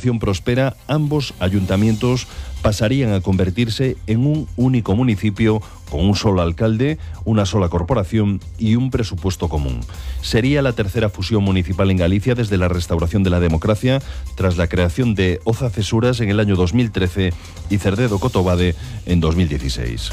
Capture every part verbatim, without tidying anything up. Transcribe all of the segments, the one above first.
operación prospera, ambos ayuntamientos pasarían a convertirse en un único municipio con un solo alcalde, una sola corporación y un presupuesto común. Sería la tercera fusión municipal en Galicia desde la restauración de la democracia, tras la creación de Oza-Cesuras en el año dos mil trece y Cerdedo-Cotobade en dos mil dieciséis.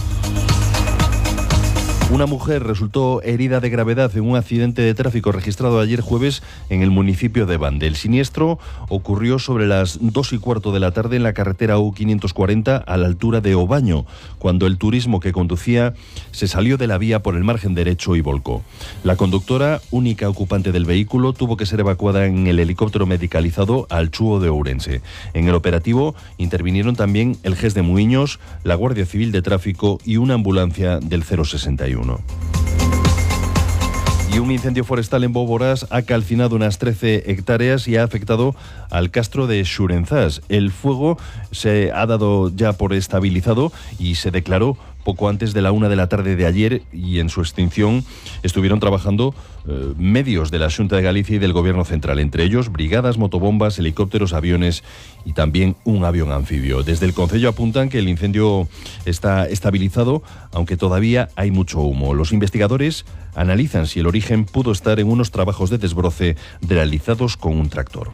Una mujer resultó herida de gravedad en un accidente de tráfico registrado ayer jueves en el municipio de Bande. El siniestro ocurrió sobre las dos y cuarto de la tarde en la carretera U quinientos cuarenta a la altura de Obaño, cuando el turismo que conducía se salió de la vía por el margen derecho y volcó. La conductora, única ocupante del vehículo, tuvo que ser evacuada en el helicóptero medicalizado al Chúo de Ourense. En el operativo intervinieron también el G E S de Muiños, la Guardia Civil de Tráfico y una ambulancia del cero sesenta y uno. Y un incendio forestal en Boborás ha calcinado unas trece hectáreas y ha afectado al castro de Xurenzás. El fuego se ha dado ya por estabilizado y se declaró poco antes de la una de la tarde de ayer, y en su extinción estuvieron trabajando eh, medios de la Xunta de Galicia y del Gobierno Central, entre ellos brigadas, motobombas, helicópteros, aviones y también un avión anfibio. Desde el concello apuntan que el incendio está estabilizado, aunque todavía hay mucho humo. Los investigadores analizan si el origen pudo estar en unos trabajos de desbroce realizados con un tractor.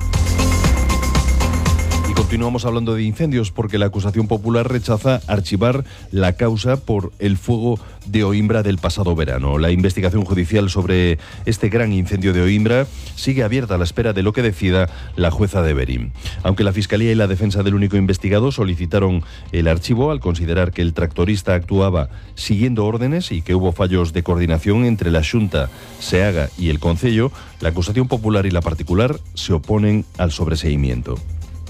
Continuamos hablando de incendios porque la acusación popular rechaza archivar la causa por el fuego de Oimbra del pasado verano. La investigación judicial sobre este gran incendio de Oimbra sigue abierta a la espera de lo que decida la jueza de Verín. Aunque la Fiscalía y la defensa del único investigado solicitaron el archivo al considerar que el tractorista actuaba siguiendo órdenes y que hubo fallos de coordinación entre la Xunta, Seaga y el Concello, la acusación popular y la particular se oponen al sobreseimiento.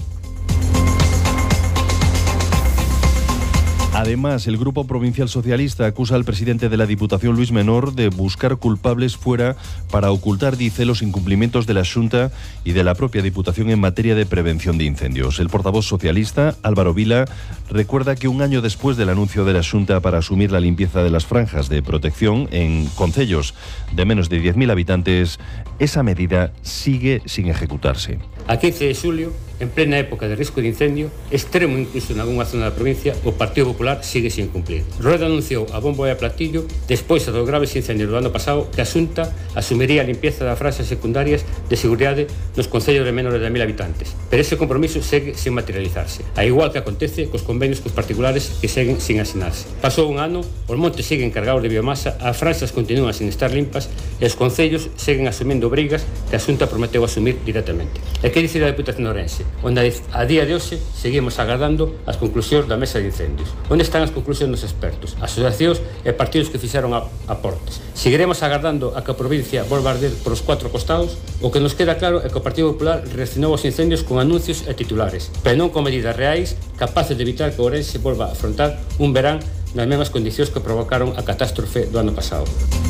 Además, el Grupo Provincial Socialista acusa al presidente de la Diputación, Luis Menor, de buscar culpables fuera para ocultar, dice, los incumplimientos de la Xunta y de la propia Diputación en materia de prevención de incendios. El portavoz socialista, Álvaro Vila, recuerda que un año después del anuncio de la Xunta para asumir la limpieza de las franjas de protección en concellos de menos de diez mil habitantes, esa medida sigue sin ejecutarse. A quince de xulio, en plena época de risco de incendio, extremo incluso en algunha zona da provincia, o Partido Popular sigue sin cumplir. Rueda anunciou a bombo e a platillo, despois dos graves incendios do ano pasado, que a Xunta asumiría a limpieza das franxas secundarias de seguridade nos concellos de menos de mil habitantes. Pero ese compromiso segue sin materializarse, a igual que acontece cos convenios cos particulares que seguen sin asinarse. Pasou un ano, os montes siguen cargados de biomasa, as franxas continúan sin estar limpas e os concellos seguen asumindo obrigas que a Xunta prometeu asumir directamente. E que dicir a Deputación de Ourense, onde a día de hoxe seguimos agardando as conclusións da mesa de incendios? Onde están as conclusións dos expertos, asociacións e partidos que fixeron aportes? Seguiremos agardando a que a provincia volva a arder por os cuatro costados? O que nos queda claro é que o Partido Popular reaccionou aos incendios con anuncios e titulares, pero non con medidas reais capaces de evitar que Ourense volva a afrontar un verán nas mesmas condicións que provocaron a catástrofe do ano pasado.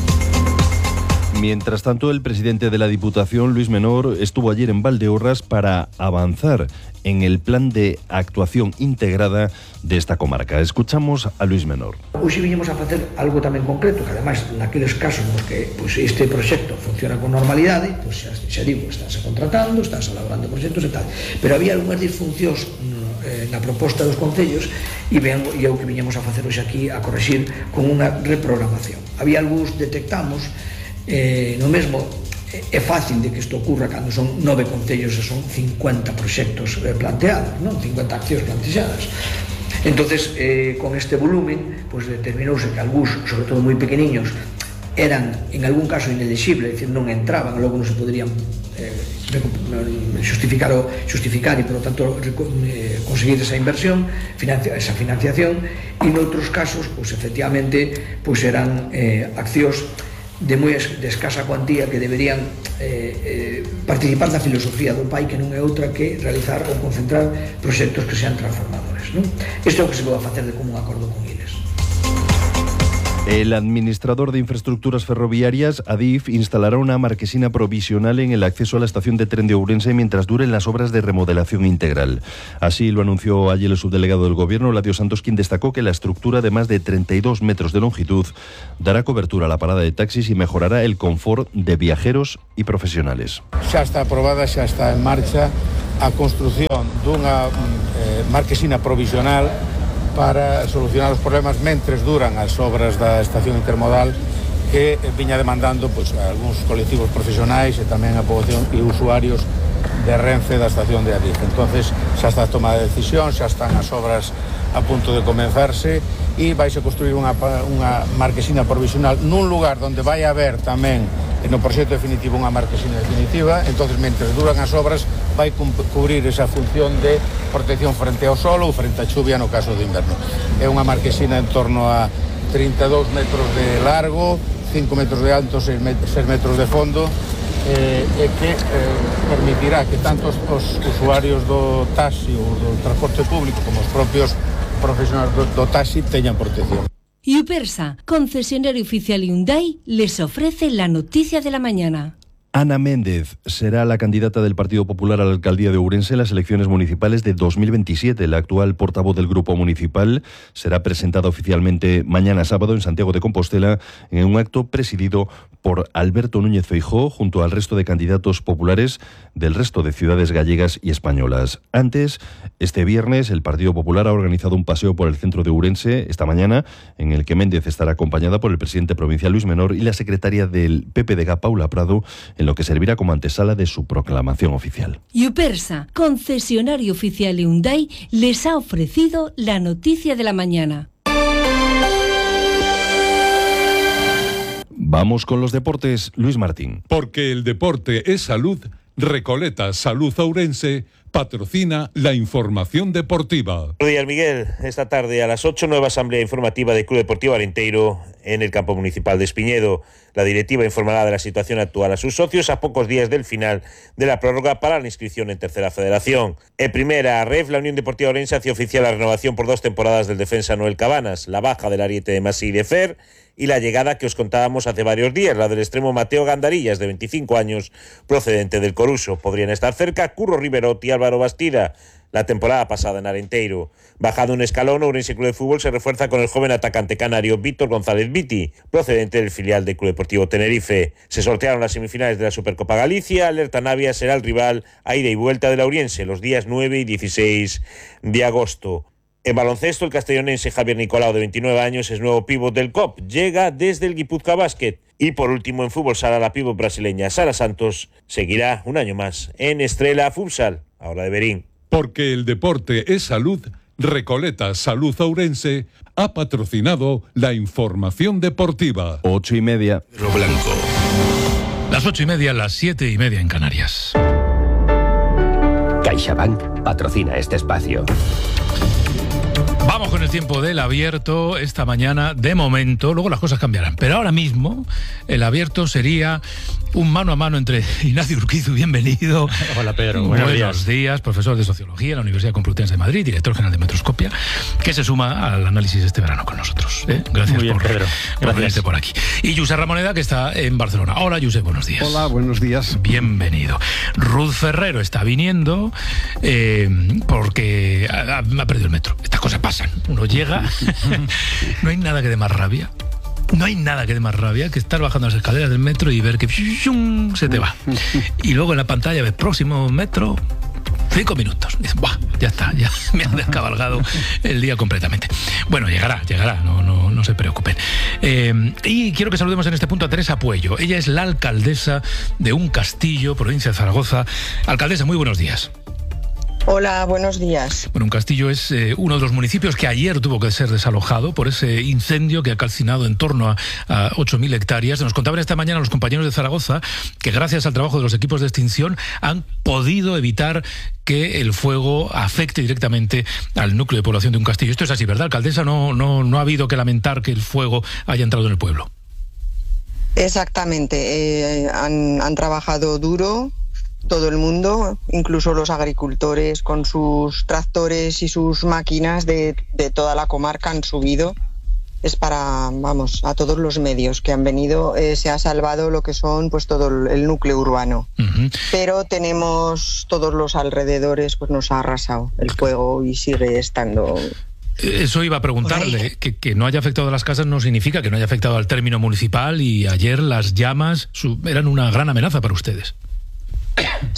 Mientras tanto, el presidente de la Diputación, Luis Menor, estuvo ayer en Valdeorras para avanzar en el plan de actuación integrada de esta comarca. Escuchamos a Luis Menor. Hoxe viñemos a facer algo tamén concreto, que ademais naqueles casos nos que pues, este proxecto funciona con normalidade, pues, xa, xa digo, estánse contratando, estánse elaborando proxectos e tal, pero había algunhas disfuncións eh, na proposta dos concellos e, ben, e eu que viñemos a facer hoxe aquí a corregir con unha reprogramación. Había algúns detectamos Eh, no mesmo é fácil de que isto ocurra cando son nove concellos e son cincuenta proxectos eh, planteados, non? cincuenta accións planteadas. Entonces, eh, con este volumen, pues determinouse que algúns, sobre todo moi pequeniños, eran en algún caso inelexibles, é dicir, non entraban, logo non se poderían eh, justificar, o, justificar e, por lo tanto, eh, conseguir esa inversión, financia, esa financiación, e noutros casos, pues efectivamente, pues eran eh, accións de moi de escasa cuantía que deberían eh, eh, participar da filosofía do pai, que non é outra que realizar ou concentrar proxectos que sean transformadores, non? Isto é o que se pode facer de común acordo con eles. El administrador de infraestructuras ferroviarias, Adif, instalará una marquesina provisional en el acceso a la estación de tren de Ourense mientras duren las obras de remodelación integral. Así lo anunció ayer el subdelegado del Gobierno, Ladio Santos, quien destacó que la estructura de más de treinta y dos metros de longitud dará cobertura a la parada de taxis y mejorará el confort de viajeros y profesionales. Xa está aprobada, xa está en marcha a construción dunha eh, marquesina provisional para solucionar os problemas mentres duran as obras da estación intermodal que eh, viña demandando pois, algúns colectivos profesionais e tamén a poboación e usuarios de Renfe da estación de Adif. Entonces xa está tomada a decisión, xa están as obras a punto de comenzarse e vais a construir unha, unha marquesina provisional nun lugar onde vai haber tamén no proxecto definitivo unha marquesina definitiva. Entonces, mentre duran as obras, vai cubrir esa función de protección frente ao solo ou frente á chuvia no caso de inverno. É unha marquesina en torno a trinta e dous metros de largo, cinco metros de alto, seis metros de fondo, eh, e que eh, permitirá que tanto os, os usuarios do taxi ou do transporte público como os propios profesionales do, do taxi teñan protección. Yupersa, concesionario oficial Hyundai, les ofrece la noticia de la mañana. Ana Méndez será la candidata del Partido Popular a la alcaldía de Ourense en las elecciones municipales de dos mil veintisiete. La actual portavoz del grupo municipal será presentada oficialmente mañana sábado en Santiago de Compostela en un acto presidido por Alberto Núñez Feijóo junto al resto de candidatos populares del resto de ciudades gallegas y españolas. Antes, este viernes, el Partido Popular ha organizado un paseo por el centro de Ourense esta mañana en el que Méndez estará acompañada por el presidente provincial Luis Menor y la secretaria del P P D G Paula Prado, en lo que servirá como antesala de su proclamación oficial. Yupersa, concesionario oficial Hyundai, les ha ofrecido la noticia de la mañana. Vamos con los deportes, Luis Martín. Porque el deporte es salud, Recoleta Salud Ourense patrocina la información deportiva. Buenos días, Miguel. Esta tarde a las ocho, nueva asamblea informativa del Club Deportivo Arenteiro en el campo municipal de Espiñedo. La directiva informará de la situación actual a sus socios a pocos días del final de la prórroga para la inscripción en Tercera Federación. En Primera Ref, la Unión Deportiva Ourense hace oficial la renovación por dos temporadas del defensa Noel Cabanas, la baja del ariete de Masí de Fer y la llegada que os contábamos hace varios días, la del extremo Mateo Gandarillas, de veinticinco años, procedente del Coruso. Podrían estar cerca Curro Riverotti y Álvaro Bastida, la temporada pasada en Arenteiro. Bajado un escalón, Ourense Club de Fútbol se refuerza con el joven atacante canario Víctor González Viti, procedente del filial del Club Deportivo Tenerife. Se sortearon las semifinales de la Supercopa Galicia. Alerta Navia será el rival a ida y vuelta de la Ourense los días nueve y dieciséis de agosto. En baloncesto, el castellonense Javier Nicolau, de veintinueve años, es nuevo pívot del C O P. Llega desde el Guipúzcoa Basket. Y por último, en fútbol sala, la pívot brasileña Sara Santos seguirá un año más en Estrela Futsal, ahora de Berín. Porque el deporte es salud, Recoleta Salud Ourense ha patrocinado la información deportiva. Ocho y media. Lo blanco. Las ocho y media, las siete y media en Canarias. CaixaBank patrocina este espacio. Vamos con el tiempo del abierto esta mañana, de momento, luego las cosas cambiarán, pero ahora mismo el abierto sería un mano a mano entre Ignacio Urquizu, bienvenido. Hola Pedro, buenos, buenos días. días, profesor de Sociología en la Universidad Complutense de Madrid, director general de Metroscopia, que se suma al análisis este verano con nosotros. ¿eh? Gracias Muy bien, por, Pedro. por venirte por aquí. Y Josep Ramoneda, que está en Barcelona. Hola Josep, buenos días. Hola, buenos días. Bienvenido. Ruth Ferrero está viniendo eh, porque ha, ha perdido el metro. Estas cosas pasan. Uno llega, no hay nada que dé más rabia. No hay nada que dé más rabia que estar bajando las escaleras del metro y ver que se te va. Y luego en la pantalla ves próximo metro, cinco minutos. Y dices, ¡buah! Ya está, ya me han descabalgado el día completamente. Bueno, llegará, llegará, no, no, no se preocupen. Eh, y quiero que saludemos en este punto a Teresa Puello. Ella es la alcaldesa de un castillo, provincia de Zaragoza. Alcaldesa, muy buenos días. Hola, buenos días. Bueno, un castillo es eh, uno de los municipios que ayer tuvo que ser desalojado por ese incendio que ha calcinado en torno a, a ocho mil hectáreas. Nos contaban esta mañana los compañeros de Zaragoza que gracias al trabajo de los equipos de extinción han podido evitar que el fuego afecte directamente al núcleo de población de un castillo. Esto es así, ¿verdad, alcaldesa? No, no, no ha habido que lamentar que el fuego haya entrado en el pueblo. Exactamente. Eh, han, han trabajado duro todo el mundo, incluso los agricultores con sus tractores y sus máquinas de, de toda la comarca han subido. Es para, vamos, a todos los medios que han venido, eh, se ha salvado lo que son pues todo el, el núcleo urbano. Uh-huh. Pero tenemos todos los alrededores, pues nos ha arrasado el fuego y sigue estando. Eso iba a preguntarle, que, que no haya afectado a las casas no significa que no haya afectado al término municipal, y ayer las llamas eran una gran amenaza para ustedes. Sí,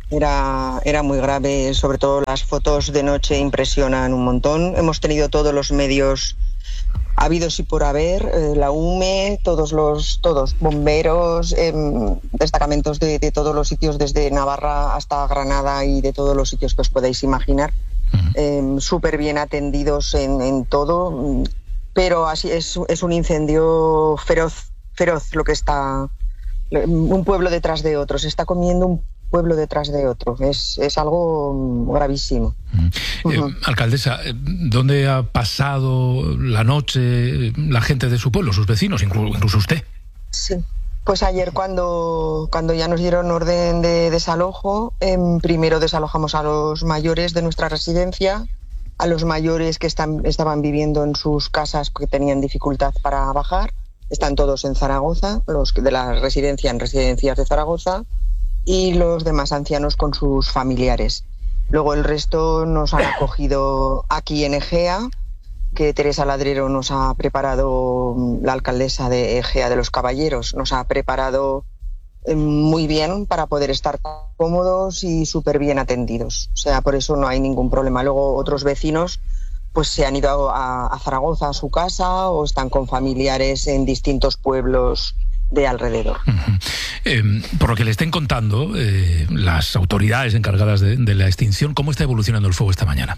Era, era muy grave, sobre todo las fotos de noche impresionan un montón. Hemos tenido todos los medios habidos y por haber, eh, la U M E, todos los todos bomberos, eh, destacamentos de, de todos los sitios, desde Navarra hasta Granada y de todos los sitios que os podáis imaginar. Eh, súper bien atendidos en, en todo, pero así es, es un incendio feroz, feroz lo que está, un pueblo detrás de otro, se está comiendo un pueblo detrás de otro, es, es algo gravísimo. Uh-huh. Eh, alcaldesa, ¿dónde ha pasado la noche la gente de su pueblo, sus vecinos, incluso, incluso usted? Sí. Pues ayer cuando, cuando ya nos dieron orden de desalojo, eh, primero desalojamos a los mayores de nuestra residencia, a los mayores que están, estaban viviendo en sus casas porque tenían dificultad para bajar. Están todos en Zaragoza, los de la residencia en residencias de Zaragoza, y los demás ancianos con sus familiares. Luego el resto nos han acogido aquí en Egea, que Teresa Ladrero nos ha preparado, la alcaldesa de Egea de los Caballeros, nos ha preparado muy bien para poder estar cómodos y súper bien atendidos. O sea, por eso no hay ningún problema. Luego otros vecinos pues se han ido a, a Zaragoza, a su casa, o están con familiares en distintos pueblos de alrededor. Uh-huh. Eh, por lo que le estén contando eh, las autoridades encargadas de, de la extinción, ¿cómo está evolucionando el fuego esta mañana?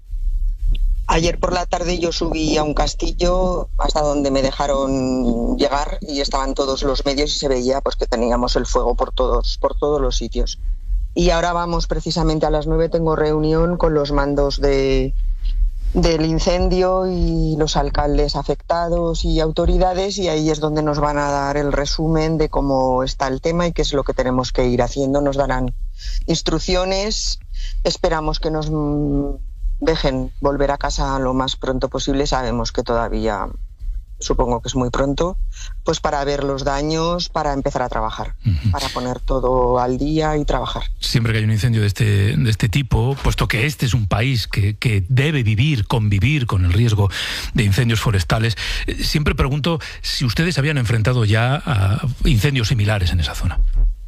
Ayer por la tarde yo subí a un castillo hasta donde me dejaron llegar y estaban todos los medios y se veía pues que teníamos el fuego por todos, por todos los sitios. Y ahora vamos precisamente a las nueve, tengo reunión con los mandos de, del incendio y los alcaldes afectados y autoridades, y ahí es donde nos van a dar el resumen de cómo está el tema y qué es lo que tenemos que ir haciendo. Nos darán instrucciones, esperamos que nos dejen volver a casa lo más pronto posible. Sabemos que todavía, supongo que es muy pronto, pues para ver los daños, para empezar a trabajar, uh-huh. para poner todo al día y trabajar. Siempre que hay un incendio de este, de este tipo, puesto que este es un país que, que debe vivir, convivir con el riesgo de incendios forestales, siempre pregunto si ustedes habían enfrentado ya a incendios similares en esa zona.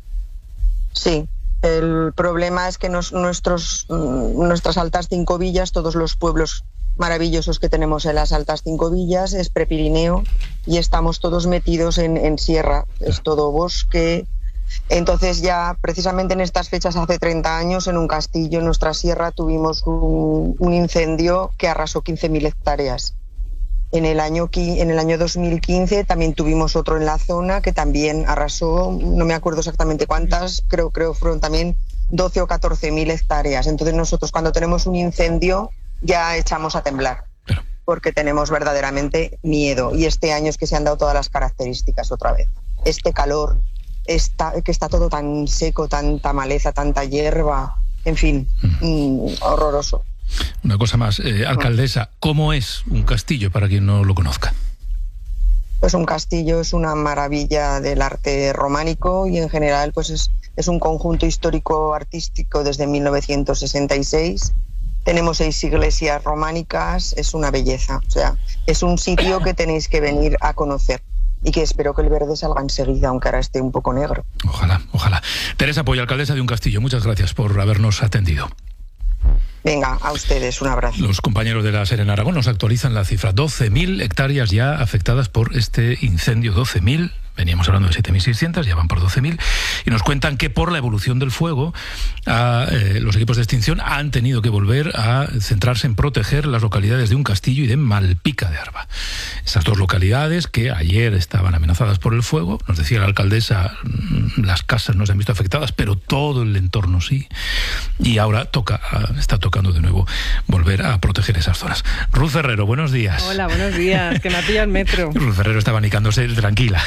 Sí. El problema es que nos, nuestros, nuestras altas cinco villas, todos los pueblos maravillosos que tenemos en las altas cinco villas, es prepirineo y estamos todos metidos en, en sierra, es todo bosque. Entonces ya precisamente en estas fechas, hace treinta años, en un castillo en nuestra sierra tuvimos un, un incendio que arrasó quince mil hectáreas. En el año en el año dos mil quince también tuvimos otro en la zona que también arrasó, no me acuerdo exactamente cuántas, creo creo fueron también doce o catorce mil hectáreas. Entonces nosotros cuando tenemos un incendio ya echamos a temblar, porque tenemos verdaderamente miedo. Y este año es que se han dado todas las características otra vez. Este calor, está, que está todo tan seco, tanta maleza, tanta hierba, en fin, mm, horroroso. Una cosa más, eh, alcaldesa, ¿cómo es un castillo para quien no lo conozca? Pues un castillo es una maravilla del arte románico y en general pues es, es un conjunto histórico-artístico desde mil novecientos sesenta y seis. Tenemos seis iglesias románicas, es una belleza. O sea, es un sitio que tenéis que venir a conocer y que espero que el verde salga enseguida, aunque ahora esté un poco negro. Ojalá, ojalá. Teresa Poy, alcaldesa de un castillo, muchas gracias por habernos atendido. Venga, a ustedes, un abrazo. Los compañeros de la SER en Aragón nos actualizan la cifra. doce mil hectáreas ya afectadas por este incendio. doce mil. Veníamos hablando de siete mil seiscientos, ya van por doce mil. Y nos cuentan que por la evolución del fuego, a, eh, los equipos de extinción han tenido que volver a centrarse en proteger las localidades de Un Castillo y de Malpica de Arba. Esas dos localidades que ayer estaban amenazadas por el fuego, nos decía la alcaldesa, las casas no se han visto afectadas, pero todo el entorno sí. Y ahora toca, está tocando de nuevo volver a proteger esas zonas. Ruth Ferrero, buenos días. Hola, buenos días, que me ha pillado el metro. Ruth Ferrero está abanicándose tranquila.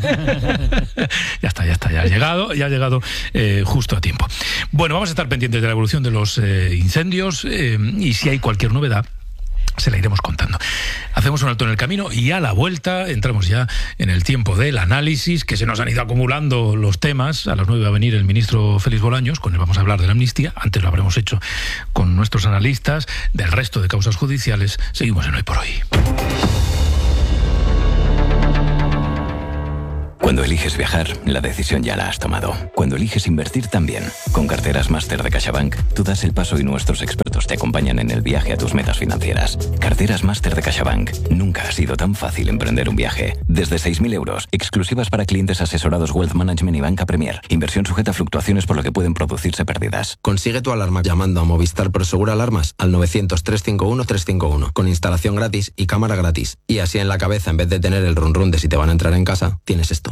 ya está, ya está, ya ha llegado, ya ha llegado eh, justo a tiempo. Bueno, vamos a estar pendientes de la evolución de los eh, incendios eh, y si hay cualquier novedad se la iremos contando. Hacemos un alto en el camino y a la vuelta entramos ya en el tiempo del análisis, que se nos han ido acumulando los temas. A las nueve va a venir el ministro Félix Bolaños, con él vamos a hablar de la amnistía. Antes lo habremos hecho con nuestros analistas del resto de causas judiciales. Seguimos en Hoy por Hoy. Cuando eliges viajar, la decisión ya la has tomado. Cuando eliges invertir también. Con Carteras Máster de CaixaBank, tú das el paso y nuestros expertos te acompañan en el viaje a tus metas financieras. Carteras Máster de CaixaBank. Nunca ha sido tan fácil emprender un viaje. Desde seis mil euros, exclusivas para clientes asesorados Wealth Management y Banca Premier. Inversión sujeta a fluctuaciones por lo que pueden producirse pérdidas. Consigue tu alarma llamando a Movistar Prosegura Alarmas al novecientos, trescientos cincuenta y uno, trescientos cincuenta y uno, con instalación gratis y cámara gratis. Y así en la cabeza, en vez de tener el run run de si te van a entrar en casa, tienes esto.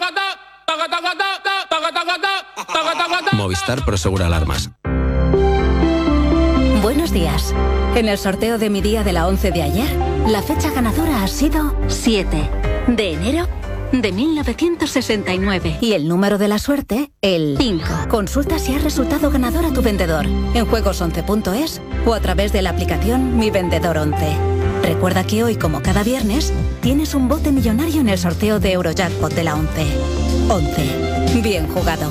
Movistar Prosegura Alarmas. Buenos días. En el sorteo de mi día de la once de ayer, la fecha ganadora ha sido siete de enero de mil novecientos sesenta y nueve. Y el número de la suerte, el cinco. Consulta si has resultado ganador a tu vendedor en juegos once punto es o a través de la aplicación Mi Vendedor once. Recuerda que hoy, como cada viernes, tienes un bote millonario en el sorteo de Eurojackpot de la once. once. Bien jugado.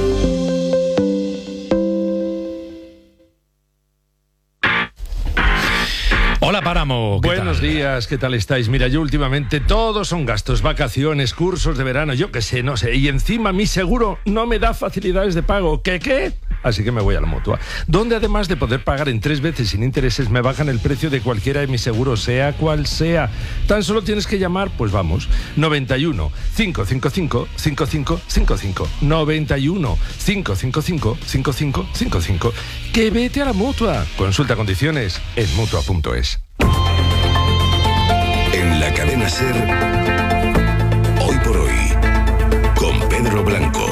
Hola Páramo, ¿qué Buenos tal? días, ¿qué tal estáis? Mira, yo últimamente todos son gastos, vacaciones, cursos de verano, yo qué sé, no sé. Y encima mi seguro no me da facilidades de pago. ¿Qué qué? Así que me voy a la Mutua, donde además de poder pagar en tres veces sin intereses, me bajan el precio de cualquiera de mis seguros, sea cual sea. Tan solo tienes que llamar, pues vamos, noventa y uno, cinco cinco cinco, cinco cinco cinco cinco, noventa y uno, cinco cinco cinco, cinco cinco cinco cinco. Que vete a la Mutua. Consulta condiciones en mutua punto es. En la cadena SER, hoy por hoy, con Pedro Blanco.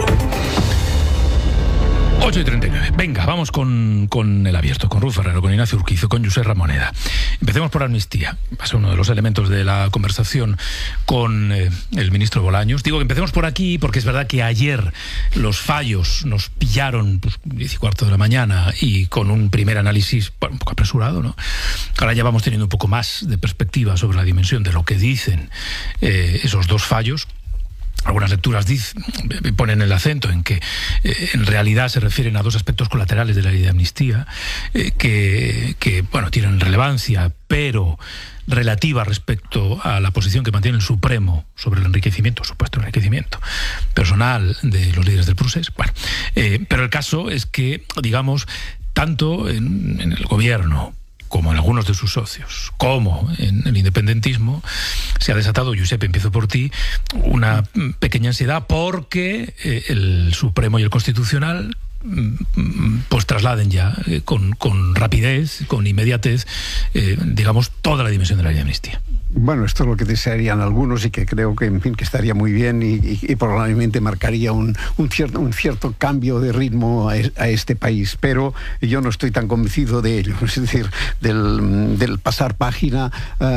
ocho y treinta y nueve. Venga, vamos con, con el abierto, con Ruth Ferrero, con Ignacio Urquizo, con Josep Ramoneda. Empecemos por amnistía. Va a ser uno de los elementos de la conversación con eh, el ministro Bolaños. Digo que empecemos por aquí porque es verdad que ayer los fallos nos pillaron pues, diez y cuarto de la mañana y con un primer análisis bueno, un poco apresurado, ¿no? Ahora ya vamos teniendo un poco más de perspectiva sobre la dimensión de lo que dicen eh, esos dos fallos. Algunas lecturas diz, ponen el acento en que eh, en realidad se refieren a dos aspectos colaterales de la ley de amnistía eh, que, que bueno, tienen relevancia, pero relativa respecto a la posición que mantiene el Supremo sobre el enriquecimiento, supuesto enriquecimiento personal de los líderes del procés. Bueno, eh, pero el caso es que, digamos, tanto en, en el gobierno como en algunos de sus socios, como en el independentismo, se ha desatado, Josep, empiezo por ti, una pequeña ansiedad porque eh, el Supremo y el Constitucional pues trasladen ya eh, con, con rapidez, con inmediatez, eh, digamos, toda la dimensión de la ley de amnistía. Bueno, esto es lo que desearían algunos y que creo que, en fin, que estaría muy bien y, y, y probablemente marcaría un, un, cierto, un cierto cambio de ritmo a, a este país, pero yo no estoy tan convencido de ello, es decir, del, del pasar página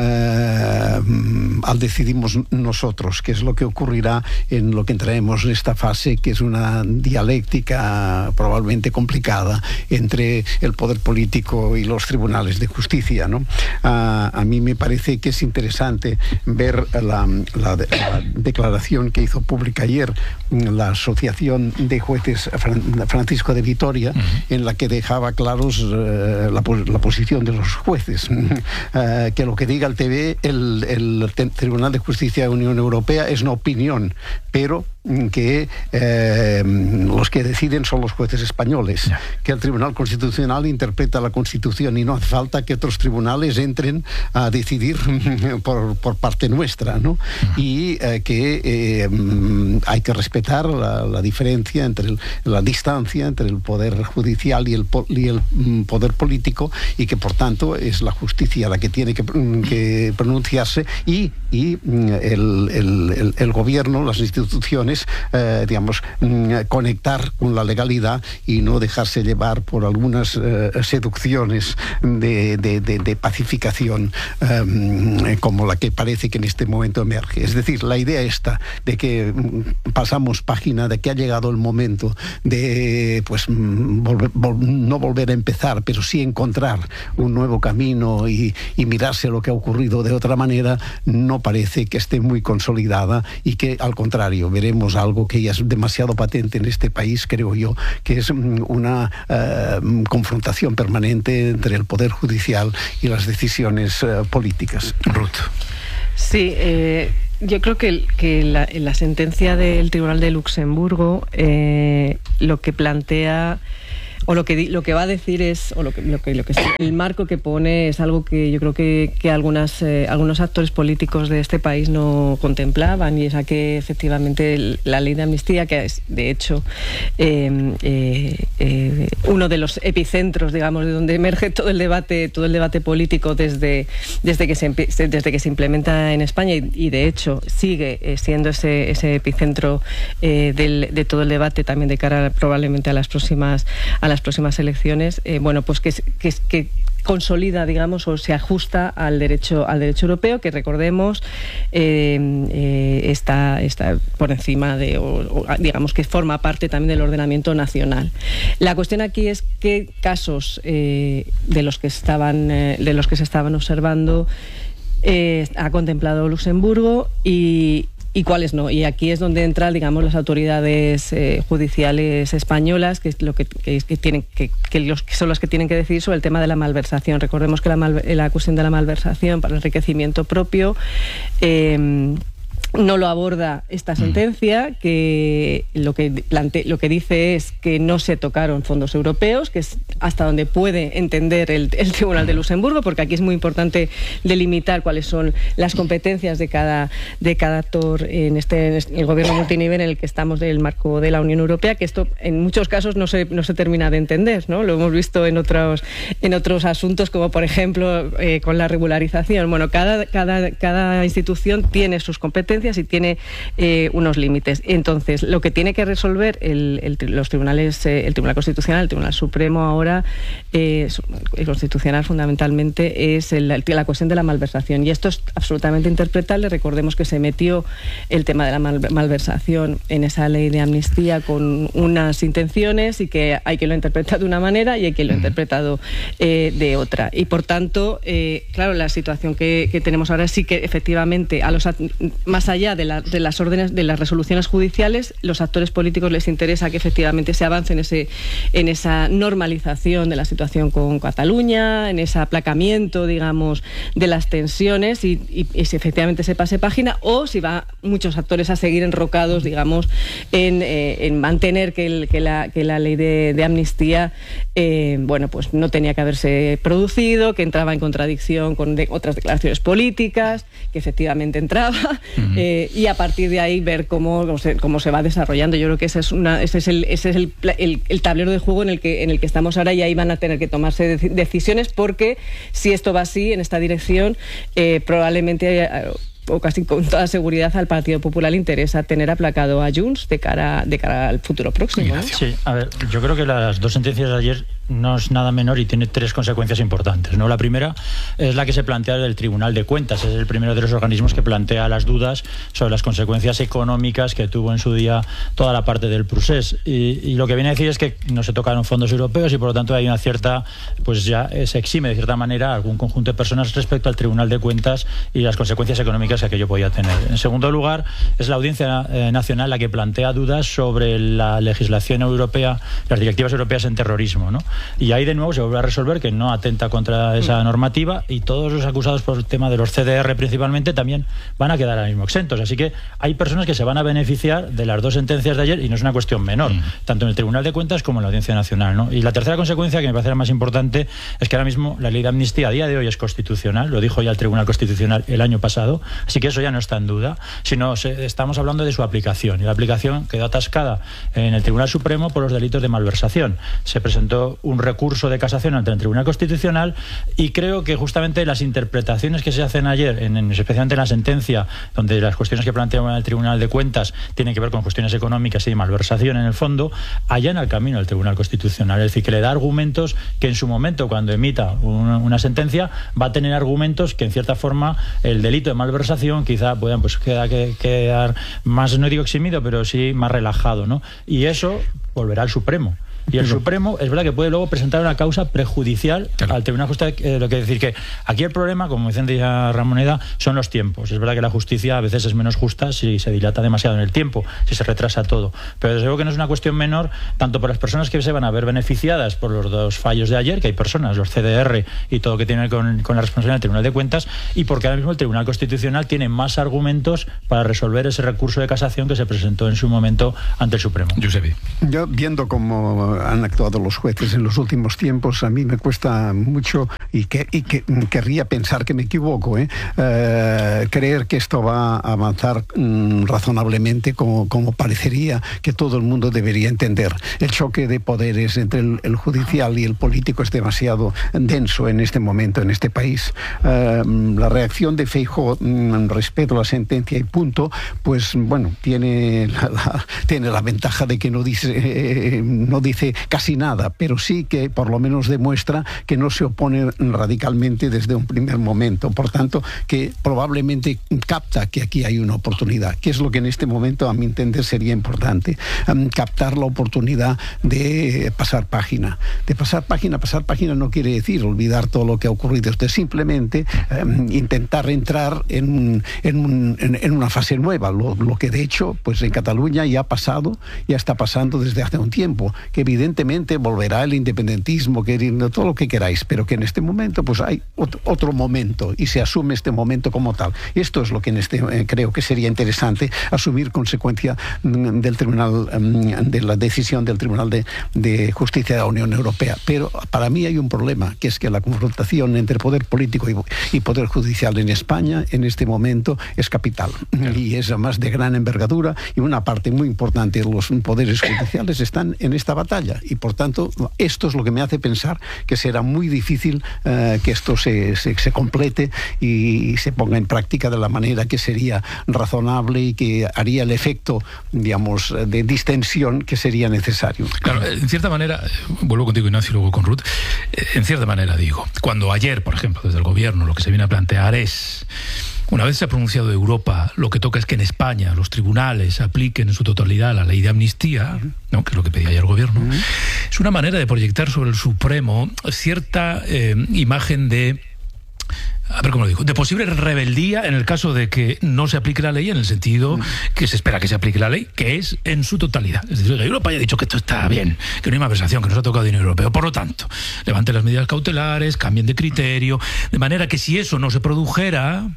eh, al decidimos nosotros, que es lo que ocurrirá en lo que entraremos en esta fase, que es una dialéctica probablemente complicada entre el poder político y los tribunales de justicia, ¿no? A, a mí me parece que es interesante interesante ver la, la, la declaración que hizo pública ayer la Asociación de Jueces Francisco de Vitoria, uh-huh. en la que dejaba claros uh, la, la posición de los jueces. Uh, que lo que diga el T V, el, el Tribunal de Justicia de la Unión Europea es una opinión, pero que eh, los que deciden son los jueces españoles, yeah. que el Tribunal Constitucional interpreta la Constitución y no hace falta que otros tribunales entren a decidir por, por parte nuestra, ¿no? Uh-huh. Y eh, que eh, hay que respetar la, la diferencia entre el, la distancia entre el poder judicial y el, y el poder político, y que por tanto es la justicia la que tiene que, que pronunciarse y, y el, el, el, el gobierno, las instituciones, Eh, digamos, conectar con la legalidad y no dejarse llevar por algunas eh, seducciones de, de, de, de pacificación eh, como la que parece que en este momento emerge. Es decir, la idea esta de que pasamos página, de que ha llegado el momento de pues volver, vol, no volver a empezar, pero sí encontrar un nuevo camino y, y mirarse lo que ha ocurrido de otra manera, no parece que esté muy consolidada, y que al contrario veremos algo que ya es demasiado patente en este país, creo yo, que es una uh, confrontación permanente entre el Poder Judicial y las decisiones uh, políticas. Ruth. Sí, eh, yo creo que, que la, la sentencia del Tribunal de Luxemburgo eh, lo que plantea o lo que lo que va a decir es o lo que lo que, lo que es, el marco que pone es algo que yo creo que, que algunas eh, algunos actores políticos de este país no contemplaban, y es a que efectivamente el, la ley de amnistía, que es de hecho eh, eh, eh, uno de los epicentros, digamos, de donde emerge todo el debate todo el debate político desde desde que se desde que se implementa en España, y, y de hecho sigue eh, siendo ese ese epicentro eh, del, de todo el debate también de cara probablemente a las próximas a las próximas elecciones, eh, bueno, pues que, que, que consolida, digamos, o se ajusta al derecho al derecho europeo, que recordemos eh, eh, está, está por encima de, o, o, digamos que forma parte también del ordenamiento nacional. La cuestión aquí es qué casos eh, de los que estaban eh, de los que se estaban observando eh, ha contemplado Luxemburgo y y cuáles no. Y aquí es donde entran, digamos, las autoridades eh, judiciales españolas, que es lo que, que, que tienen que, que, los, que son las que tienen que decidir sobre el tema de la malversación. Recordemos que la, mal, la cuestión de la malversación para enriquecimiento propio eh, no lo aborda esta sentencia, que lo que plante, lo que dice es que no se tocaron fondos europeos, que es hasta donde puede entender el, el Tribunal de Luxemburgo, porque aquí es muy importante delimitar cuáles son las competencias de cada de cada actor en este en el gobierno multinivel en el que estamos del marco de la Unión Europea, que esto en muchos casos no se no se termina de entender, ¿no? Lo hemos visto en otros en otros asuntos, como por ejemplo eh, con la regularización. Bueno, cada cada cada institución tiene sus competencias y tiene eh, unos límites. Entonces, lo que tiene que resolver el, el, los tribunales, eh, el Tribunal Constitucional, el Tribunal Supremo ahora, eh, el Constitucional fundamentalmente, es el, la cuestión de la malversación. Y esto es absolutamente interpretable. Recordemos que se metió el tema de la mal, malversación en esa ley de amnistía con unas intenciones, y que hay quien lo interpreta de una manera y hay quien lo ha interpretado eh, de otra. Y por tanto, eh, claro, la situación que, que tenemos ahora sí que efectivamente a los más allá de, la, de las órdenes, de las resoluciones judiciales, los actores políticos les interesa que efectivamente se avance en ese en esa normalización de la situación con Cataluña, en ese aplacamiento, digamos, de las tensiones, y, y, y si efectivamente se pase página, o si va muchos actores a seguir enrocados, digamos, en, eh, en mantener que, el, que, la, que la ley de, de amnistía eh, bueno, pues no tenía que haberse producido, que entraba en contradicción con de, otras declaraciones políticas, que efectivamente entraba. Uh-huh. eh, y a partir de ahí ver cómo, cómo, se, cómo se va desarrollando. Yo creo que ese es, una, ese es, el, ese es el, el, el tablero de juego en el, que, en el que estamos ahora, y ahí van a tener que tomarse de, decisiones, porque si esto va así, en esta dirección, eh, probablemente... Eh, o casi con toda seguridad al Partido Popular le interesa tener aplacado a Junts de cara, de cara al futuro próximo, ¿no? Sí, a ver, yo creo que las dos sentencias de ayer no es nada menor y tiene tres consecuencias importantes, ¿no? La primera es la que se plantea del Tribunal de Cuentas, es el primero de los organismos que plantea las dudas sobre las consecuencias económicas que tuvo en su día toda la parte del procés, y, y lo que viene a decir es que no se tocaron fondos europeos y por lo tanto hay una cierta, pues ya se exime de cierta manera algún conjunto de personas respecto al Tribunal de Cuentas y las consecuencias económicas que aquello podía tener. En segundo lugar, es la Audiencia eh, Nacional la que plantea dudas sobre la legislación europea, las directivas europeas en terrorismo, ¿no? Y ahí de nuevo se vuelve a resolver que no atenta contra esa normativa, y todos los acusados por el tema de los C D R principalmente también van a quedar ahora mismo exentos. Así que hay personas que se van a beneficiar de las dos sentencias de ayer, y no es una cuestión menor, mm. tanto en el Tribunal de Cuentas como en la Audiencia Nacional, ¿no? Y la tercera consecuencia, que me parece la más importante, es que ahora mismo la ley de amnistía a día de hoy es constitucional, lo dijo ya el Tribunal Constitucional el año pasado, así que eso ya no está en duda, sino se, estamos hablando de su aplicación, y la aplicación quedó atascada en el Tribunal Supremo por los delitos de malversación. Se presentó un recurso de casación ante el Tribunal Constitucional, y creo que justamente las interpretaciones que se hacen ayer, en, en, especialmente en la sentencia, donde las cuestiones que planteaba el Tribunal de Cuentas tienen que ver con cuestiones económicas y de malversación en el fondo, allana el camino al Tribunal Constitucional, es decir, que le da argumentos que en su momento, cuando emita una, una sentencia, va a tener argumentos que en cierta forma el delito de malversación quizá puedan pues quedar, quedar más, no digo eximido, pero sí más relajado, ¿no? Y eso volverá al Supremo. Y el Pero... Supremo es verdad que puede luego presentar una causa prejudicial claro. al Tribunal de Justicia, eh, lo que decir que aquí el problema, como decía Ramoneda, son los tiempos. Es verdad que la justicia a veces es menos justa si se dilata demasiado en el tiempo, si se retrasa todo. Pero desde luego que no es una cuestión menor, tanto por las personas que se van a ver beneficiadas por los dos fallos de ayer, que hay personas, los C D R y todo lo que tiene con, con la responsabilidad del Tribunal de Cuentas, y porque ahora mismo el Tribunal Constitucional tiene más argumentos para resolver ese recurso de casación que se presentó en su momento ante el Supremo. Giuseppe. Yo, viendo cómo han actuado los jueces en los últimos tiempos, a mí me cuesta mucho y que, y que querría pensar que me equivoco, ¿eh? Eh, creer que esto va a avanzar mm, razonablemente como, como parecería que todo el mundo debería entender. El choque de poderes entre el, el judicial y el político es demasiado denso en este momento en este país. Eh, la reacción de Feijóo mm, respecto a la sentencia y punto, pues bueno, tiene la, la, tiene la ventaja de que no dice, eh, no dice casi nada, pero sí que por lo menos demuestra que no se opone radicalmente desde un primer momento. Por tanto, que probablemente capta que aquí hay una oportunidad, que es lo que en este momento a mi entender sería importante, um, captar la oportunidad de pasar página. De pasar página, pasar página no quiere decir olvidar todo lo que ha ocurrido, es simplemente um, intentar entrar en, un, en, un, en, en una fase nueva, lo, lo que de hecho pues en Cataluña ya ha pasado, ya está pasando desde hace un tiempo, que evidentemente volverá el independentismo, que todo lo que queráis, pero que en este momento pues hay otro, otro momento y se asume este momento como tal. Esto es lo que en este eh, creo que sería interesante asumir consecuencia mm, del tribunal mm, de la decisión del Tribunal de, de Justicia de la Unión Europea. Pero para mí hay un problema, que es que la confrontación entre poder político y, y poder judicial en España en este momento es capital. Claro. Y es además de gran envergadura, y una parte muy importante de los poderes judiciales están en esta batalla, y por tanto esto es lo que me hace pensar que será muy difícil uh, que esto se, se, se complete y se ponga en práctica de la manera que sería razonable y que haría el efecto, digamos, de distensión que sería necesario. Claro, en cierta manera, vuelvo contigo, Ignacio, y luego con Ruth, en cierta manera digo, cuando ayer, por ejemplo, desde el gobierno lo que se viene a plantear es, una vez se ha pronunciado Europa, lo que toca es que en España los tribunales apliquen en su totalidad la ley de amnistía, ¿no?, que es lo que pedía ayer el gobierno, uh-huh. es una manera de proyectar sobre el Supremo cierta eh, imagen de, a ver cómo lo digo, de posible rebeldía en el caso de que no se aplique la ley, en el sentido que se espera que se aplique la ley, que es en su totalidad. Es decir, que Europa haya dicho que esto está bien, que no hay malversación, que nos ha tocado dinero europeo. Por lo tanto, levanten las medidas cautelares, cambien de criterio, de manera que si eso no se produjera,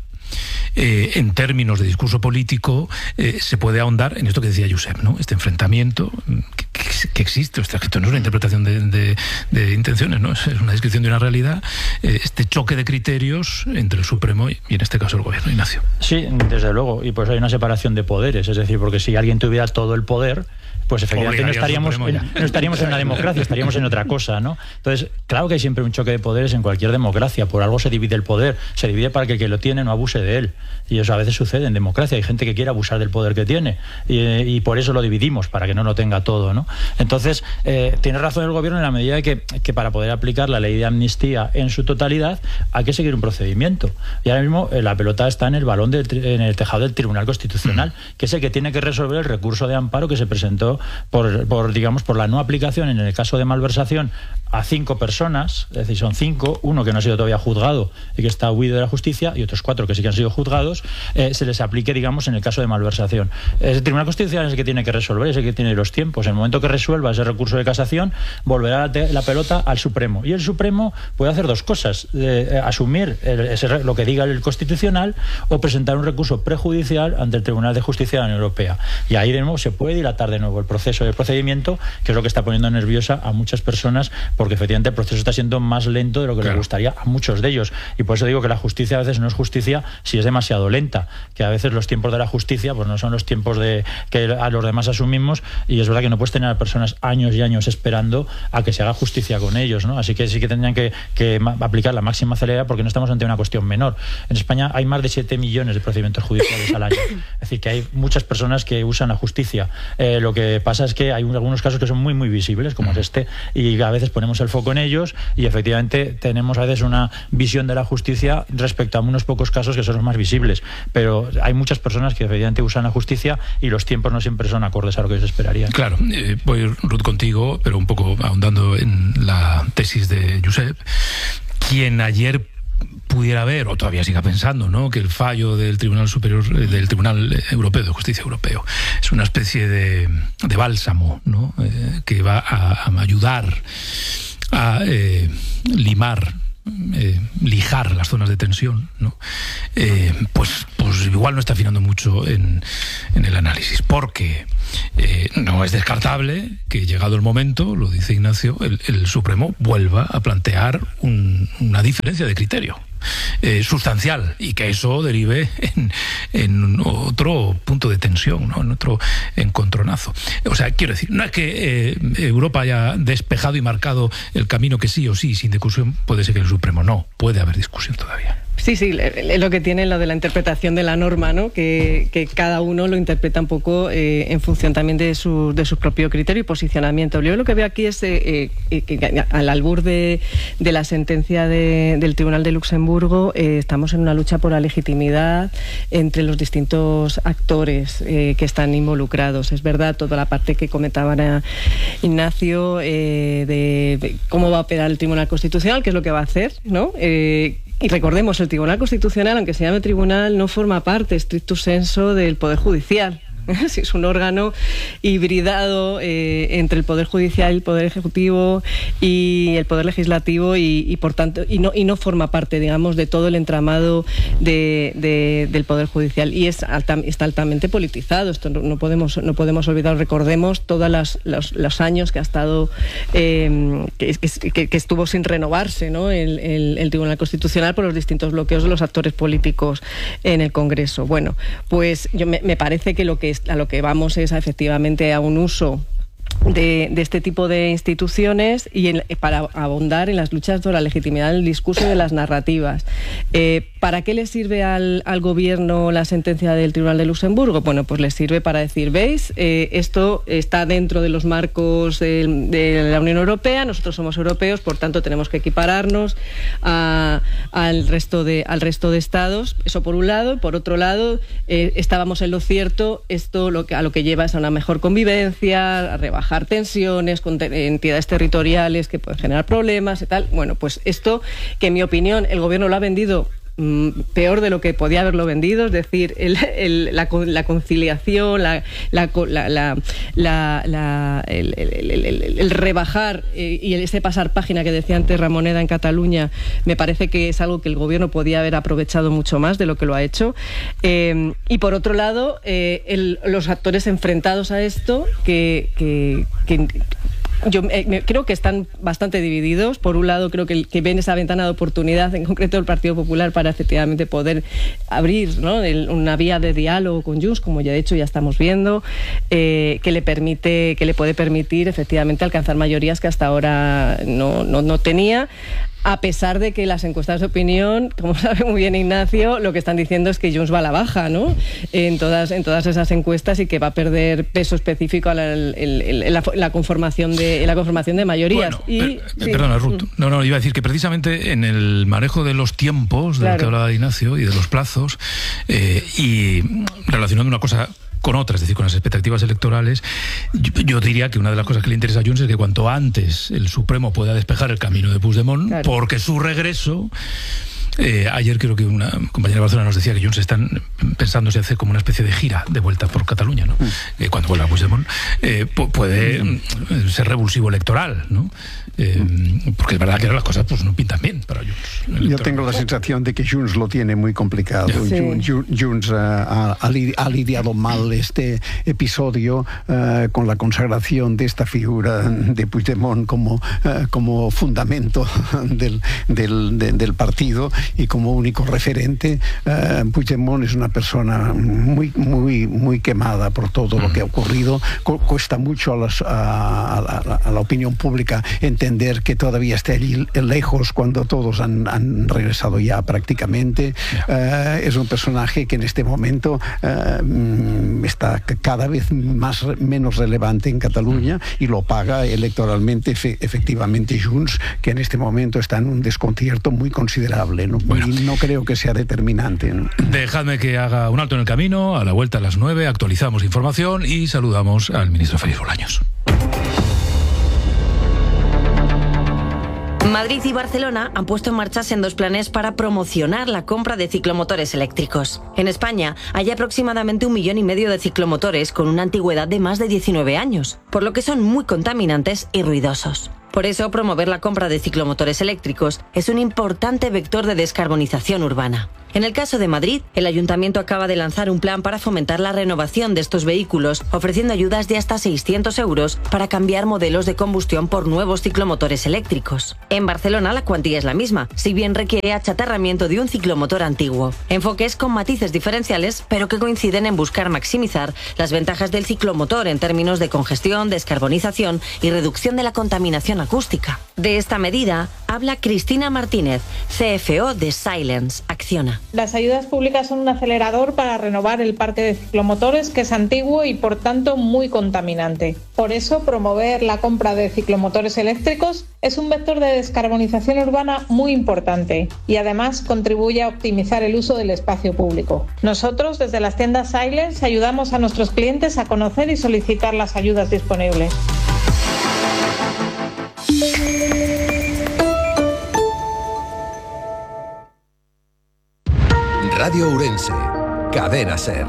Eh, en términos de discurso político, eh, se puede ahondar en esto que decía Josep, ¿no? Este enfrentamiento que, que, que existe, esto no es una interpretación de, de, de intenciones, ¿no? Es una descripción de una realidad, eh, este choque de criterios entre el Supremo y, y en este caso el gobierno. Ignacio. Sí, desde luego, y pues hay una separación de poderes, es decir, porque si alguien tuviera todo el poder, pues efectivamente no estaríamos, en, no estaríamos en una democracia, estaríamos en otra cosa, ¿no? Entonces, claro que hay siempre un choque de poderes en cualquier democracia, por algo se divide el poder, se divide para que el que lo tiene no abuse de él, y eso a veces sucede en democracia, hay gente que quiere abusar del poder que tiene, y, y por eso lo dividimos, para que no lo tenga todo, ¿no? Entonces, eh, tiene razón el gobierno en la medida de que, que para poder aplicar la ley de amnistía en su totalidad, hay que seguir un procedimiento, y ahora mismo eh, la pelota está en el balón, del, en el tejado del Tribunal Constitucional, que es el que tiene que resolver el recurso de amparo que se presentó Por, por, digamos, por la no aplicación en el caso de malversación a cinco personas, es decir, son cinco, uno que no ha sido todavía juzgado y que está huido de la justicia, y otros cuatro que sí que han sido juzgados, eh, se les aplique, digamos, en el caso de malversación. El Tribunal Constitucional es el que tiene que resolver, es el que tiene los tiempos. En el momento que resuelva ese recurso de casación, volverá la, la pelota al Supremo. Y el Supremo puede hacer dos cosas, eh, asumir el, ese, lo que diga el Constitucional, o presentar un recurso prejudicial ante el Tribunal de Justicia de la Unión Europea. Y ahí de nuevo se puede dilatar de nuevo el proceso del procedimiento, que es lo que está poniendo nerviosa a muchas personas, porque efectivamente el proceso está siendo más lento de lo que claro. les gustaría a muchos de ellos, y por eso digo que la justicia a veces no es justicia si es demasiado lenta, que a veces los tiempos de la justicia pues no son los tiempos de que a los demás asumimos, y es verdad que no puedes tener a personas años y años esperando a que se haga justicia con ellos, ¿no? Así que sí que tendrían que, que aplicar la máxima celeridad, porque no estamos ante una cuestión menor. En España hay más de siete millones de procedimientos judiciales al año, es decir, que hay muchas personas que usan la justicia. Eh, lo que que pasa es que hay algunos casos que son muy, muy visibles, como es este, y a veces ponemos el foco en ellos y efectivamente tenemos a veces una visión de la justicia respecto a unos pocos casos que son los más visibles. Pero hay muchas personas que efectivamente usan la justicia y los tiempos no siempre son acordes a lo que se esperaría. Claro, eh, voy, Ruth, contigo, pero un poco ahondando en la tesis de Josep. Quien ayer pudiera ver, o todavía siga pensando, ¿no?, que el fallo del Tribunal Superior, del Tribunal Europeo de Justicia Europeo es una especie de, de bálsamo, ¿no?, eh, que va a, a ayudar a eh, limar, eh, lijar las zonas de tensión, ¿no?, eh, pues, pues igual no está afinando mucho en, en el análisis, porque eh, no es descartable que, llegado el momento, lo dice Ignacio, el, el Supremo vuelva a plantear un, una diferencia de criterio Eh, sustancial, y que eso derive en, en otro punto de tensión, ¿no?, en otro encontronazo. O sea, quiero decir, no es que eh, Europa haya despejado y marcado el camino que sí o sí, sin discusión, puede ser que el Supremo no, puede haber discusión todavía. Sí, sí, lo que tiene lo de la interpretación de la norma, ¿no?, que, que cada uno lo interpreta un poco eh, en función también de su, de su propio criterio y posicionamiento. Yo lo que veo aquí es eh, eh, que al albur de, de la sentencia de, del Tribunal de Luxemburgo eh, estamos en una lucha por la legitimidad entre los distintos actores eh, que están involucrados. Es verdad, toda la parte que comentaba Ignacio eh, de, de cómo va a operar el Tribunal Constitucional, qué es lo que va a hacer, ¿no? Eh, Y recordemos, el Tribunal Constitucional, aunque se llame tribunal, no forma parte, stricto sensu, del Poder Judicial. Sí, es un órgano hibridado eh, entre el Poder Judicial, el Poder Ejecutivo y el Poder Legislativo y, y por tanto y no y no forma parte, digamos, de todo el entramado de, de, del Poder Judicial, y es alta, está altamente politizado. Esto no, no podemos no podemos olvidar. Recordemos todos los, los años que ha estado eh, que, que, que estuvo sin renovarse, ¿no?, el, el, el Tribunal Constitucional por los distintos bloqueos de los actores políticos en el Congreso. Bueno, pues yo me, me parece que lo que a lo que vamos es a, efectivamente a un uso De, de este tipo de instituciones y en, para abondar en las luchas por la legitimidad del discurso y de las narrativas. Eh, ¿Para qué le sirve al, al gobierno la sentencia del Tribunal de Luxemburgo? Bueno, pues le sirve para decir, ¿veis? Eh, esto está dentro de los marcos de, de la Unión Europea, nosotros somos europeos, por tanto tenemos que equipararnos a, al, resto de, al resto de estados. Eso por un lado. Por otro lado, eh, estábamos en lo cierto, esto lo que, a lo que lleva es a una mejor convivencia, a rebajar tensiones con te entidades territoriales que pueden generar problemas y tal. Bueno, pues esto, que en mi opinión el gobierno lo ha vendido peor de lo que podía haberlo vendido, es decir, el, el, la, la conciliación, la, la, la, la, la, el, el, el, el rebajar eh, y ese pasar página que decía antes Ramoneda en Cataluña, me parece que es algo que el gobierno podía haber aprovechado mucho más de lo que lo ha hecho. Eh, y por otro lado, eh, el, los actores enfrentados a esto, que, que, que yo eh, creo que están bastante divididos. Por un lado, creo que, que ven esa ventana de oportunidad, en concreto el Partido Popular, para efectivamente poder abrir, ¿no?, el, una vía de diálogo con Junts, como ya he dicho, ya estamos viendo, eh, que le permite, que le puede permitir efectivamente alcanzar mayorías que hasta ahora no, no, no tenía. A pesar de que las encuestas de opinión, como sabe muy bien Ignacio, lo que están diciendo es que Junts va a la baja, ¿no?, en todas, en todas esas encuestas, y que va a perder peso específico a la, el, el, la, la conformación de la conformación de mayorías. Bueno, y, per, sí. Perdona, Ruth. No, no, iba a decir que precisamente en el manejo de los tiempos, de claro, lo que hablaba Ignacio, y de los plazos, eh, y relacionando una cosa con otras, es decir, con las expectativas electorales, yo, yo diría que una de las cosas que le interesa a Junts es que cuanto antes el Supremo pueda despejar el camino de Puigdemont, claro, porque su regreso... Eh, ayer creo que una compañera de Barcelona nos decía que Junts están pensándose hacer como una especie de gira de vuelta por Cataluña, ¿no? Mm. Eh, cuando vuelva a Puigdemont, eh, puede mm. ser revulsivo electoral, ¿no? Eh, porque es verdad que ahora las cosas pues no pintan bien para Junts. Yo tengo la sensación de que Junts lo tiene muy complicado. Sí. Junts uh, ha, ha lidiado mal este episodio uh, con la consagración de esta figura de Puigdemont como, uh, como fundamento del, del, de, del partido y como único referente. Uh, Puigdemont es una persona muy, muy, muy quemada por todo mm. lo que ha ocurrido. Cuesta mucho a, las, a, a, a la opinión pública entender que todavía está allí lejos cuando todos han, han han regresado ya prácticamente. Uh, es un personaje que en este momento uh, está cada vez más menos relevante en Cataluña y lo paga electoralmente efe, efectivamente Junts, que en este momento está en un desconcierto muy considerable, ¿no? Bueno. Y no creo que sea determinante, ¿no? Dejadme que haga un alto en el camino. A la vuelta a las nueve actualizamos información y saludamos al ministro Félix Bolaños. Madrid y Barcelona han puesto en marcha sendos planes para promocionar la compra de ciclomotores eléctricos. En España hay aproximadamente un millón y medio de ciclomotores con una antigüedad de más de diecinueve años, por lo que son muy contaminantes y ruidosos. Por eso, promover la compra de ciclomotores eléctricos es un importante vector de descarbonización urbana. En el caso de Madrid, el Ayuntamiento acaba de lanzar un plan para fomentar la renovación de estos vehículos, ofreciendo ayudas de hasta seiscientos euros para cambiar modelos de combustión por nuevos ciclomotores eléctricos. En Barcelona la cuantía es la misma, si bien requiere achatarramiento de un ciclomotor antiguo. Enfoques con matices diferenciales, pero que coinciden en buscar maximizar las ventajas del ciclomotor en términos de congestión, descarbonización y reducción de la contaminación acústica. De esta medida habla Cristina Martínez, C F O de Silence, Acciona. Las ayudas públicas son un acelerador para renovar el parque de ciclomotores, que es antiguo y por tanto muy contaminante. Por eso, promover la compra de ciclomotores eléctricos es un vector de descarbonización urbana muy importante y además contribuye a optimizar el uso del espacio público. Nosotros, desde las tiendas Silence, ayudamos a nuestros clientes a conocer y solicitar las ayudas disponibles. Radio Ourense, Cadena Ser.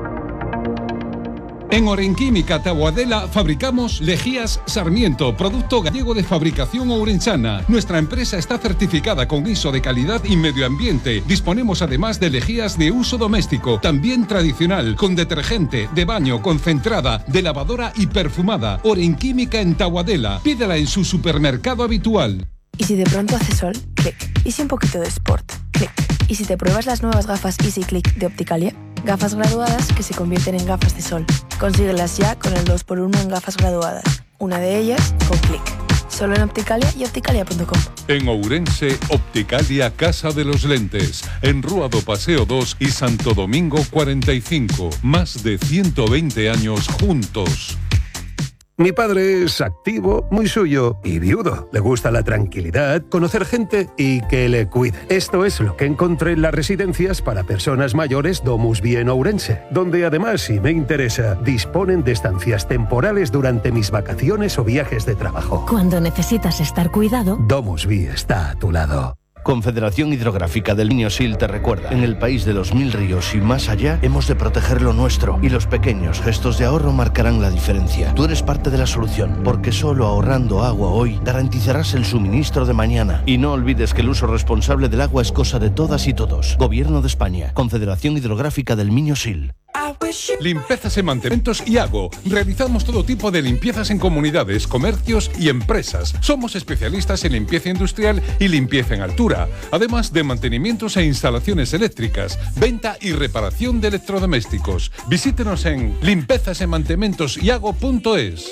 En Orenquímica Taboadela fabricamos lejías Sarmiento, producto gallego de fabricación ourensana. Nuestra empresa está certificada con I S O de calidad y medio ambiente. Disponemos además de lejías de uso doméstico, también tradicional, con detergente, de baño, concentrada, de lavadora y perfumada. Orenquímica en Taboadela. Pídela en su supermercado habitual. ¿Y si de pronto hace sol? Clic. ¿Y si un poquito de sport? Clic. ¿Y si te pruebas las nuevas gafas Easy Click de Opticalia? Gafas graduadas que se convierten en gafas de sol. Consíguelas ya con el dos por uno en gafas graduadas. Una de ellas con Clic. Solo en Opticalia y opticalia punto com. En Ourense, Opticalia Casa de los Lentes. En Rúa do Paseo dos y Santo Domingo cuarenta y cinco. Más de ciento veinte años juntos. Mi padre es activo, muy suyo y viudo. Le gusta la tranquilidad, conocer gente y que le cuide. Esto es lo que encontré en las residencias para personas mayores Domus Vie en Ourense, donde además, si me interesa, disponen de estancias temporales durante mis vacaciones o viajes de trabajo. Cuando necesitas estar cuidado, Domus Vie está a tu lado. Confederación Hidrográfica del Miño-Sil te recuerda, en el país de los mil ríos y más allá, hemos de proteger lo nuestro, y los pequeños gestos de ahorro marcarán la diferencia. Tú eres parte de la solución, porque solo ahorrando agua hoy garantizarás el suministro de mañana. Y no olvides que el uso responsable del agua es cosa de todas y todos. Gobierno de España, Confederación Hidrográfica del Miño-Sil. Limpiezas y mantenimientos Iago. Realizamos todo tipo de limpiezas en comunidades, comercios y empresas. Somos especialistas en limpieza industrial y limpieza en altura, además de mantenimientos e instalaciones eléctricas, venta y reparación de electrodomésticos. Visítenos en limpiezas y mantenimientos iago punto es.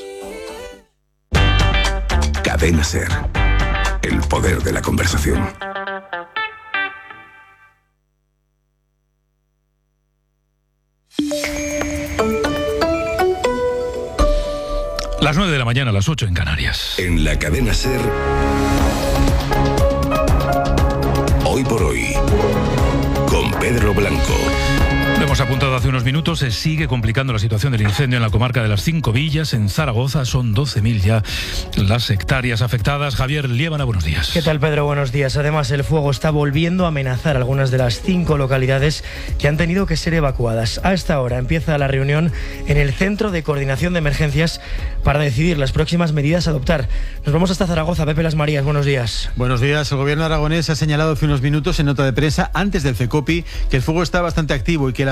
Cadena Ser. El poder de la conversación. Las nueve de la mañana, las ocho en Canarias. En la Cadena Ser, Hoy por Hoy, con Pedro Blanco. Lo hemos apuntado hace unos minutos, se sigue complicando la situación del incendio en la comarca de las Cinco Villas, en Zaragoza. Son doce mil ya las hectáreas afectadas. Javier Liébana, buenos días. ¿Qué tal, Pedro? Buenos días. Además, el fuego está volviendo a amenazar algunas de las cinco localidades que han tenido que ser evacuadas. A esta hora empieza la reunión en el Centro de Coordinación de Emergencias para decidir las próximas medidas a adoptar. Nos vamos hasta Zaragoza. Pepe Las Marías, buenos días. Buenos días. El gobierno aragonés ha señalado hace unos minutos en nota de prensa, antes del CECOPI, que el fuego está bastante activo y que la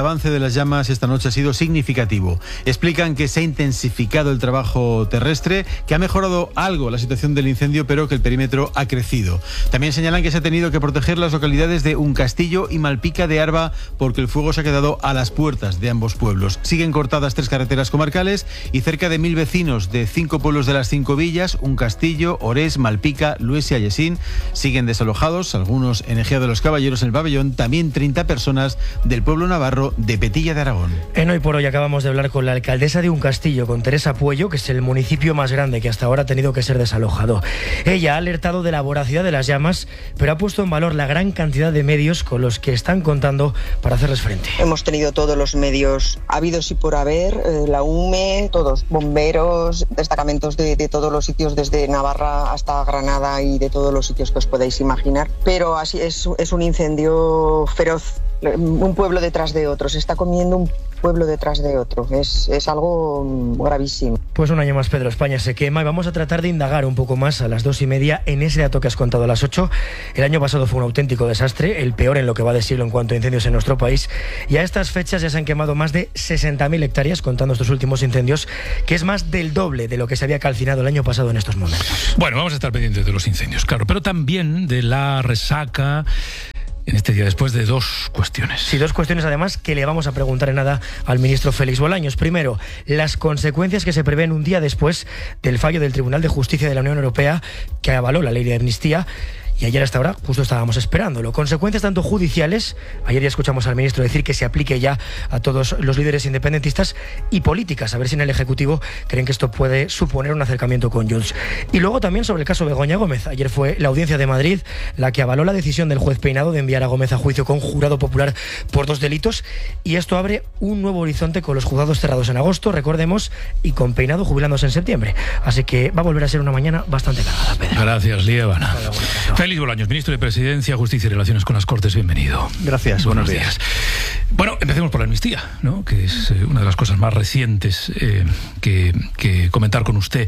avance de las llamas esta noche ha sido significativo. Explican que se ha intensificado el trabajo terrestre, que ha mejorado algo la situación del incendio, pero que el perímetro ha crecido. También señalan que se ha tenido que proteger las localidades de Uncastillo y Malpica de Arba porque el fuego se ha quedado a las puertas de ambos pueblos. Siguen cortadas tres carreteras comarcales y cerca de mil vecinos de cinco pueblos de las cinco villas, Uncastillo, Orés, Malpica, Luesia y Esín, siguen desalojados, algunos en Ejea de los Caballeros en el pabellón, también treinta personas del pueblo navarro de Petilla de Aragón. En Hoy por Hoy acabamos de hablar con la alcaldesa de Uncastillo, con Teresa Puello, que es el municipio más grande que hasta ahora ha tenido que ser desalojado. Ella ha alertado de la voracidad de las llamas, pero ha puesto en valor la gran cantidad de medios con los que están contando para hacerles frente. Hemos tenido todos los medios habidos y por haber, eh, la U M E, todos, bomberos, destacamentos de, de todos los sitios, desde Navarra hasta Granada y de todos los sitios que os podáis imaginar. Pero así es, es un incendio feroz, un pueblo detrás de otro, se está comiendo un pueblo detrás de otro, es, es algo gravísimo. Pues un año más, Pedro, España se quema y vamos a tratar de indagar un poco más a las dos y media en ese dato que has contado a las ocho. El año pasado fue un auténtico desastre, el peor en lo que va de siglo en cuanto a incendios en nuestro país, y a estas fechas ya se han quemado más de sesenta mil hectáreas contando estos últimos incendios, que es más del doble de lo que se había calcinado el año pasado en estos momentos. Bueno, vamos a estar pendientes de los incendios, claro, pero también de la resaca en este día después de dos cuestiones. Sí, dos cuestiones además que le vamos a preguntar en nada al ministro Félix Bolaños. Primero, las consecuencias que se prevén un día después del fallo del Tribunal de Justicia de la Unión Europea que avaló la ley de amnistía. Y ayer hasta ahora justo estábamos esperándolo. Consecuencias tanto judiciales, ayer ya escuchamos al ministro decir que se aplique ya a todos los líderes independentistas, y políticas, a ver si en el Ejecutivo creen que esto puede suponer un acercamiento con Junts. Y luego también sobre el caso Begoña Gómez. Ayer fue la Audiencia de Madrid la que avaló la decisión del juez Peinado de enviar a Gómez a juicio con jurado popular por dos delitos, y esto abre un nuevo horizonte con los juzgados cerrados en agosto, recordemos, y con Peinado jubilándose en septiembre. Así que va a volver a ser una mañana bastante cargada, Pedro. Gracias, Liébana. Félix Bolaños, ministro de Presidencia, Justicia y Relaciones con las Cortes, bienvenido. Gracias, buenos, buenos días. días. Bueno, empecemos por la amnistía, ¿no? Que es eh, una de las cosas más recientes eh, que, que comentar con usted.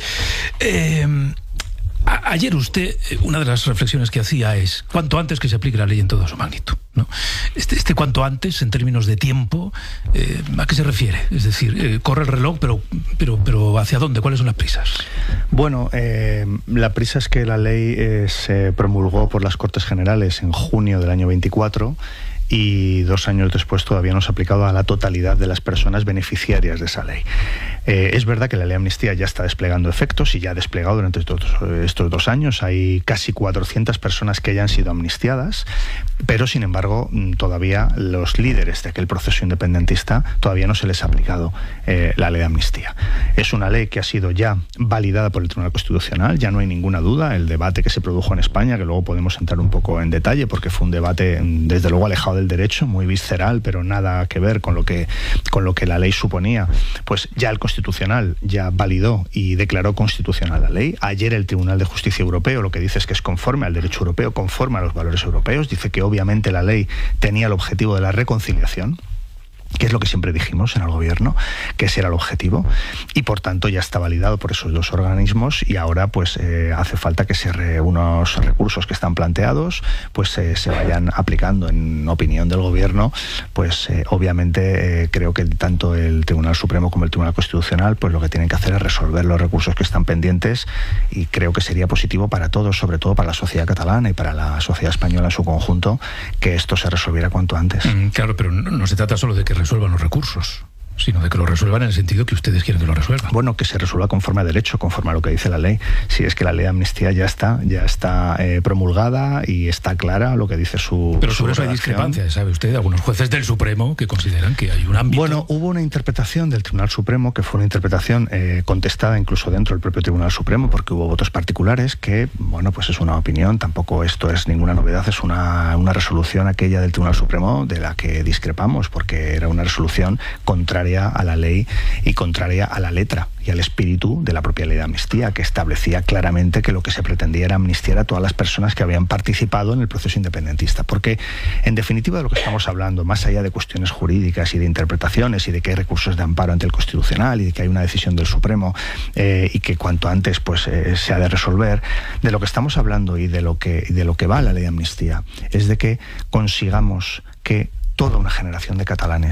Eh, a, ayer usted, una de las reflexiones que hacía es cuanto antes que se aplique la ley en toda su magnitud, ¿no? Este, este cuanto antes, en términos de tiempo, eh, ¿a qué se refiere? Es decir, eh, corre el reloj, pero, pero, pero ¿hacia dónde? ¿Cuáles son las prisas? Bueno, eh, la prisa es que la ley eh, se promulgó por las Cortes Generales en junio del año veinticuatro, y dos años después todavía no se ha aplicado a la totalidad de las personas beneficiarias de esa ley. Eh, es verdad que la ley de amnistía ya está desplegando efectos y ya ha desplegado durante estos, estos dos años. Hay casi cuatrocientas personas que ya han sido amnistiadas, pero sin embargo todavía los líderes de aquel proceso independentista todavía no se les ha aplicado eh, la ley de amnistía. Es una ley que ha sido ya validada por el Tribunal Constitucional, ya no hay ninguna duda. El debate que se produjo en España, que luego podemos entrar un poco en detalle porque fue un debate desde luego alejado del derecho, muy visceral, pero nada que ver con lo que, con lo que la ley suponía, pues ya el Constitucional ya validó y declaró constitucional la ley. Ayer el Tribunal de Justicia Europeo lo que dice es que es conforme al derecho europeo, conforme a los valores europeos, dice que obviamente la ley tenía el objetivo de la reconciliación, que es lo que siempre dijimos en el gobierno, que ese era el objetivo, y por tanto ya está validado por esos dos organismos, y ahora pues eh, hace falta que se re, unos recursos que están planteados pues eh, se vayan aplicando. En opinión del gobierno, pues eh, obviamente eh, creo que tanto el Tribunal Supremo como el Tribunal Constitucional pues lo que tienen que hacer es resolver los recursos que están pendientes, y creo que sería positivo para todos, sobre todo para la sociedad catalana y para la sociedad española en su conjunto, que esto se resolviera cuanto antes. Mm, claro, pero no, no se trata solo de que resuelvan los recursos, sino de que lo resuelvan en el sentido que ustedes quieren que lo resuelvan. Bueno, que se resuelva conforme a derecho, conforme a lo que dice la ley. Si es que la ley de amnistía ya está, ya está eh, promulgada y está clara lo que dice su Pero sobre su eso hay redacción. discrepancia, ¿sabe usted? Algunos jueces del Supremo que consideran que hay un ámbito... Bueno, hubo una interpretación del Tribunal Supremo que fue una interpretación eh, contestada incluso dentro del propio Tribunal Supremo, porque hubo votos particulares que, bueno, pues es una opinión, tampoco esto es ninguna novedad, es una, una resolución aquella del Tribunal Supremo de la que discrepamos, porque era una resolución contraria a la ley y contraria a la letra y al espíritu de la propia ley de amnistía, que establecía claramente que lo que se pretendía era amnistiar a todas las personas que habían participado en el proceso independentista. Porque, en definitiva, de lo que estamos hablando, más allá de cuestiones jurídicas y de interpretaciones y de que hay recursos de amparo ante el Constitucional y de que hay una decisión del Supremo eh, y que cuanto antes pues eh, se ha de resolver, de lo que estamos hablando y de lo que, de lo que va la ley de amnistía es de que consigamos que toda una generación de catalanes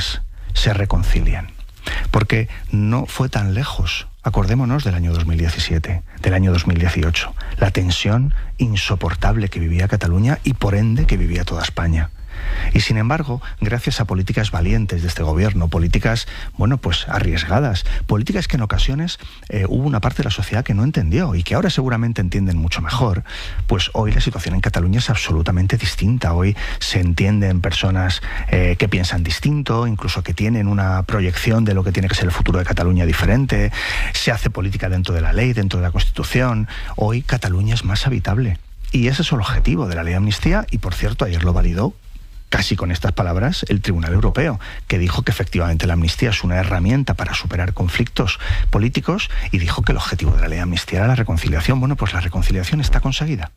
se reconcilien. Porque no fue tan lejos. Acordémonos del año dos mil diecisiete, del año dos mil dieciocho, la tensión insoportable que vivía Cataluña y por ende que vivía toda España. Y sin embargo, gracias a políticas valientes de este gobierno, políticas, bueno, pues arriesgadas, políticas que en ocasiones eh, hubo una parte de la sociedad que no entendió y que ahora seguramente entienden mucho mejor, pues hoy la situación en Cataluña es absolutamente distinta. Hoy se entienden personas eh, que piensan distinto, incluso que tienen una proyección de lo que tiene que ser el futuro de Cataluña diferente, se hace política dentro de la ley, dentro de la Constitución. Hoy Cataluña es más habitable. Y ese es el objetivo de la ley de amnistía y, por cierto, ayer lo validó casi con estas palabras el Tribunal Europeo, que dijo que efectivamente la amnistía es una herramienta para superar conflictos políticos y dijo que el objetivo de la ley de amnistía era la reconciliación. Bueno, pues la reconciliación está conseguida.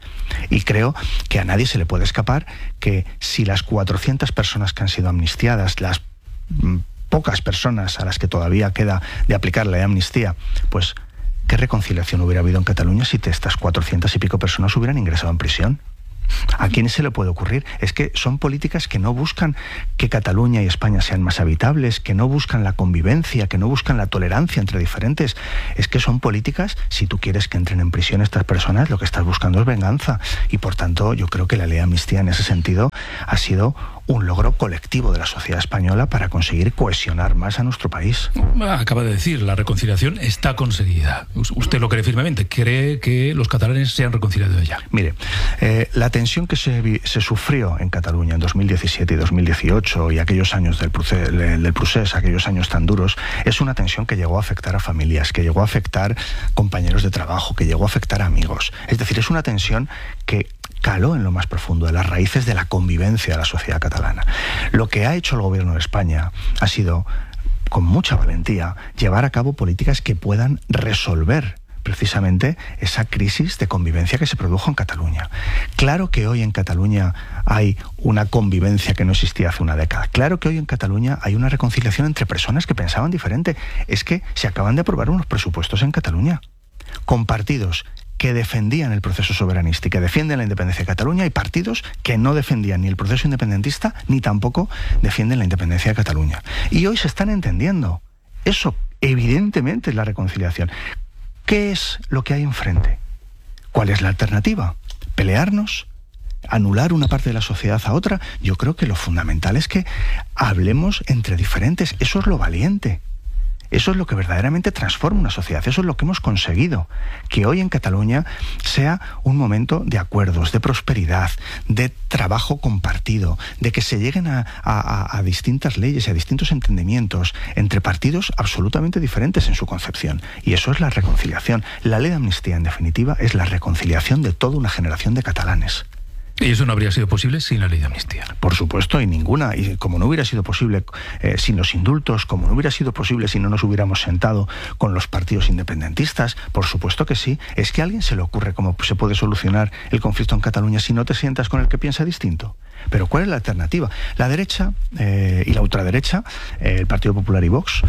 Y creo que a nadie se le puede escapar que si las cuatrocientas personas que han sido amnistiadas, las mm, pocas personas a las que todavía queda de aplicar la ley de amnistía, pues ¿qué reconciliación hubiera habido en Cataluña si estas cuatrocientas y pico personas hubieran ingresado en prisión? ¿A quién se le puede ocurrir? Es que son políticas que no buscan que Cataluña y España sean más habitables, que no buscan la convivencia, que no buscan la tolerancia entre diferentes. Es que son políticas, si tú quieres que entren en prisión estas personas, lo que estás buscando es venganza. Y por tanto, yo creo que la ley de amnistía en ese sentido ha sido un logro colectivo de la sociedad española para conseguir cohesionar más a nuestro país. Acaba de decir, la reconciliación está conseguida. Usted lo cree firmemente. ¿Cree que los catalanes se han reconciliado ya? Mire, eh, la tensión que se, se sufrió en Cataluña en dos mil diecisiete y dos mil dieciocho y aquellos años del, procés, del procés, aquellos años tan duros, es una tensión que llegó a afectar a familias, que llegó a afectar compañeros de trabajo, que llegó a afectar a amigos. Es decir, es una tensión que caló en lo más profundo de las raíces de la convivencia de la sociedad catalana. Lo que ha hecho el gobierno de España ha sido, con mucha valentía, llevar a cabo políticas que puedan resolver precisamente esa crisis de convivencia que se produjo en Cataluña. Claro que hoy en Cataluña hay una convivencia que no existía hace una década. Claro que hoy en Cataluña hay una reconciliación entre personas que pensaban diferente. Es que se acaban de aprobar unos presupuestos en Cataluña con partidos que defendían el proceso soberanista y que defienden la independencia de Cataluña y partidos que no defendían ni el proceso independentista ni tampoco defienden la independencia de Cataluña. Y hoy se están entendiendo. Eso evidentemente es la reconciliación. ¿Qué es lo que hay enfrente? ¿Cuál es la alternativa? ¿Pelearnos? ¿Anular una parte de la sociedad a otra? Yo creo que lo fundamental es que hablemos entre diferentes. Eso es lo valiente. Eso es lo que verdaderamente transforma una sociedad. Eso es lo que hemos conseguido. Que hoy en Cataluña sea un momento de acuerdos, de prosperidad, de trabajo compartido, de que se lleguen a, a, a distintas leyes y a distintos entendimientos entre partidos absolutamente diferentes en su concepción. Y eso es la reconciliación. La ley de amnistía, en definitiva, es la reconciliación de toda una generación de catalanes. Y eso no habría sido posible sin la ley de amnistía. Por supuesto, y ninguna. Y como no hubiera sido posible eh, sin los indultos, como no hubiera sido posible si no nos hubiéramos sentado con los partidos independentistas, por supuesto que sí. Es que a alguien se le ocurre cómo se puede solucionar el conflicto en Cataluña si no te sientas con el que piensa distinto. Pero ¿cuál es la alternativa? La derecha eh, y la ultraderecha, eh, el Partido Popular y Vox,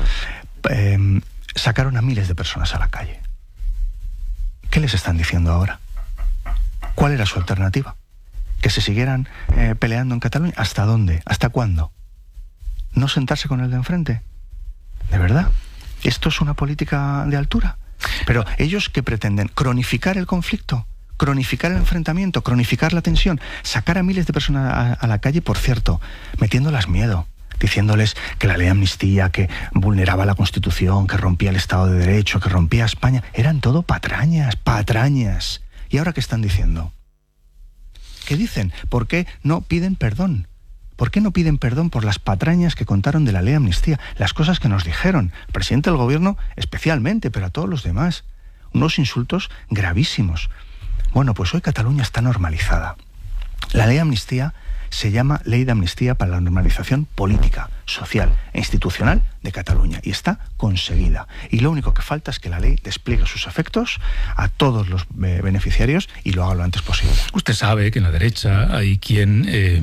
eh, sacaron a miles de personas a la calle. ¿Qué les están diciendo ahora? ¿Cuál era su alternativa? ¿Que se siguieran eh, peleando en Cataluña? ¿Hasta dónde? ¿Hasta cuándo? ¿No sentarse con el de enfrente? ¿De verdad? ¿Esto es una política de altura? Pero ellos que pretenden cronificar el conflicto, cronificar el enfrentamiento, cronificar la tensión, sacar a miles de personas a, a la calle, por cierto, metiéndolas miedo, diciéndoles que la ley de amnistía, que vulneraba la Constitución, que rompía el Estado de Derecho, que rompía España, eran todo patrañas, patrañas. ¿Y ahora qué están diciendo? ¿Qué dicen? ¿Por qué no piden perdón? ¿Por qué no piden perdón por las patrañas que contaron de la ley de amnistía? Las cosas que nos dijeron, el presidente del gobierno especialmente, pero a todos los demás. Unos insultos gravísimos. Bueno, pues hoy Cataluña está normalizada. La ley de amnistía se llama Ley de Amnistía para la Normalización Política, Social e Institucional de Cataluña y está conseguida. Y lo único que falta es que la ley despliegue sus efectos a todos los eh, beneficiarios y lo haga lo antes posible. Usted sabe que en la derecha hay quien eh,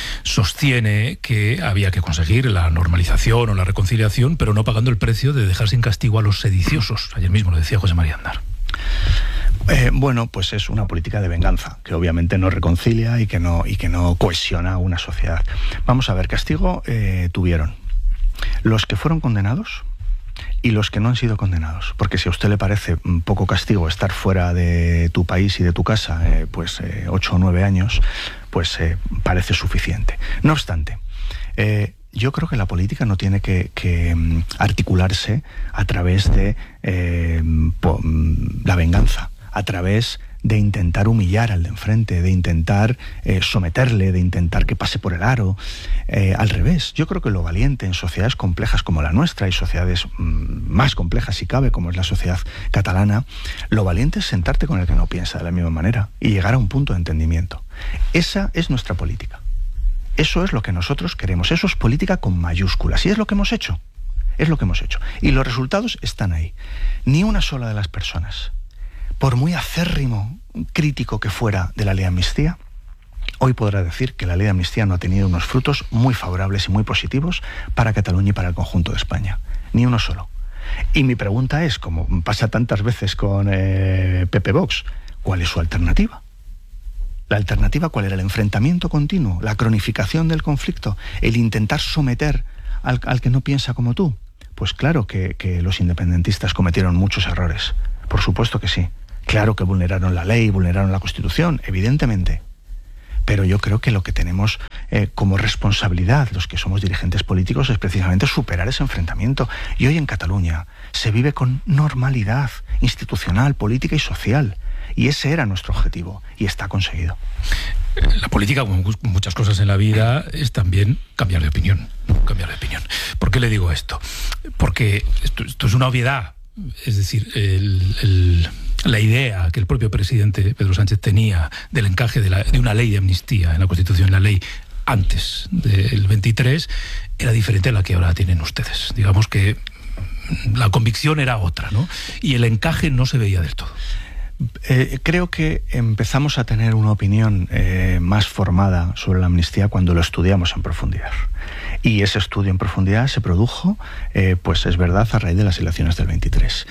sostiene que había que conseguir la normalización o la reconciliación, pero no pagando el precio de dejar sin castigo a los sediciosos. Ayer mismo lo decía José María Aznar. Eh, bueno, pues es una política de venganza, que obviamente no reconcilia y que no, y que no cohesiona una sociedad. Vamos a ver, castigo eh, tuvieron. los que fueron condenados y los que no han sido condenados. Porque si a usted le parece un poco castigo estar fuera de tu país y de tu casa, eh, pues eh, ocho o nueve años, pues eh, parece suficiente. No obstante, eh, yo creo que la política no tiene que, que um, articularse a través de eh, po, la venganza, a través de intentar humillar al de enfrente, de intentar eh, someterle, de intentar que pase por el aro. Eh, al revés, yo creo que lo valiente en sociedades complejas como la nuestra y sociedades mmm, más complejas si cabe, como es la sociedad catalana, lo valiente es sentarte con el que no piensa de la misma manera y llegar a un punto de entendimiento. Esa es nuestra política. Eso es lo que nosotros queremos. Eso es política con mayúsculas. Y es lo que hemos hecho. Es lo que hemos hecho. Y los resultados están ahí. Ni una sola de las personas, por muy acérrimo crítico que fuera de la ley de amnistía, hoy podrá decir que la ley de amnistía no ha tenido unos frutos muy favorables y muy positivos para Cataluña y para el conjunto de España. Ni uno solo. Y mi pregunta es, como pasa tantas veces con eh, P P Vox, ¿cuál es su alternativa? ¿La alternativa cuál era? ¿El enfrentamiento continuo? ¿La cronificación del conflicto? ¿El intentar someter al, al que no piensa como tú? Pues claro que, que los independentistas cometieron muchos errores. Por supuesto que sí. Claro que vulneraron la ley, vulneraron la Constitución, evidentemente. Pero yo creo que lo que tenemos eh, como responsabilidad, los que somos dirigentes políticos, es precisamente superar ese enfrentamiento. Y hoy en Cataluña se vive con normalidad institucional, política y social. Y ese era nuestro objetivo, y está conseguido. La política, como muchas cosas en la vida, es también cambiar de opinión. Cambiar de opinión. ¿Por qué le digo esto? Porque esto, esto es una obviedad. Es decir, el, el, la idea que el propio presidente Pedro Sánchez tenía del encaje de, la, de una ley de amnistía en la Constitución, en la ley antes del veintitrés, era diferente a la que ahora tienen ustedes. Digamos que la convicción era otra, ¿no? Y el encaje no se veía del todo. Eh, creo que empezamos a tener una opinión eh, más formada sobre la amnistía cuando lo estudiamos en profundidad. Y ese estudio en profundidad se produjo, eh, pues es verdad, a raíz de las elecciones del veintitrés.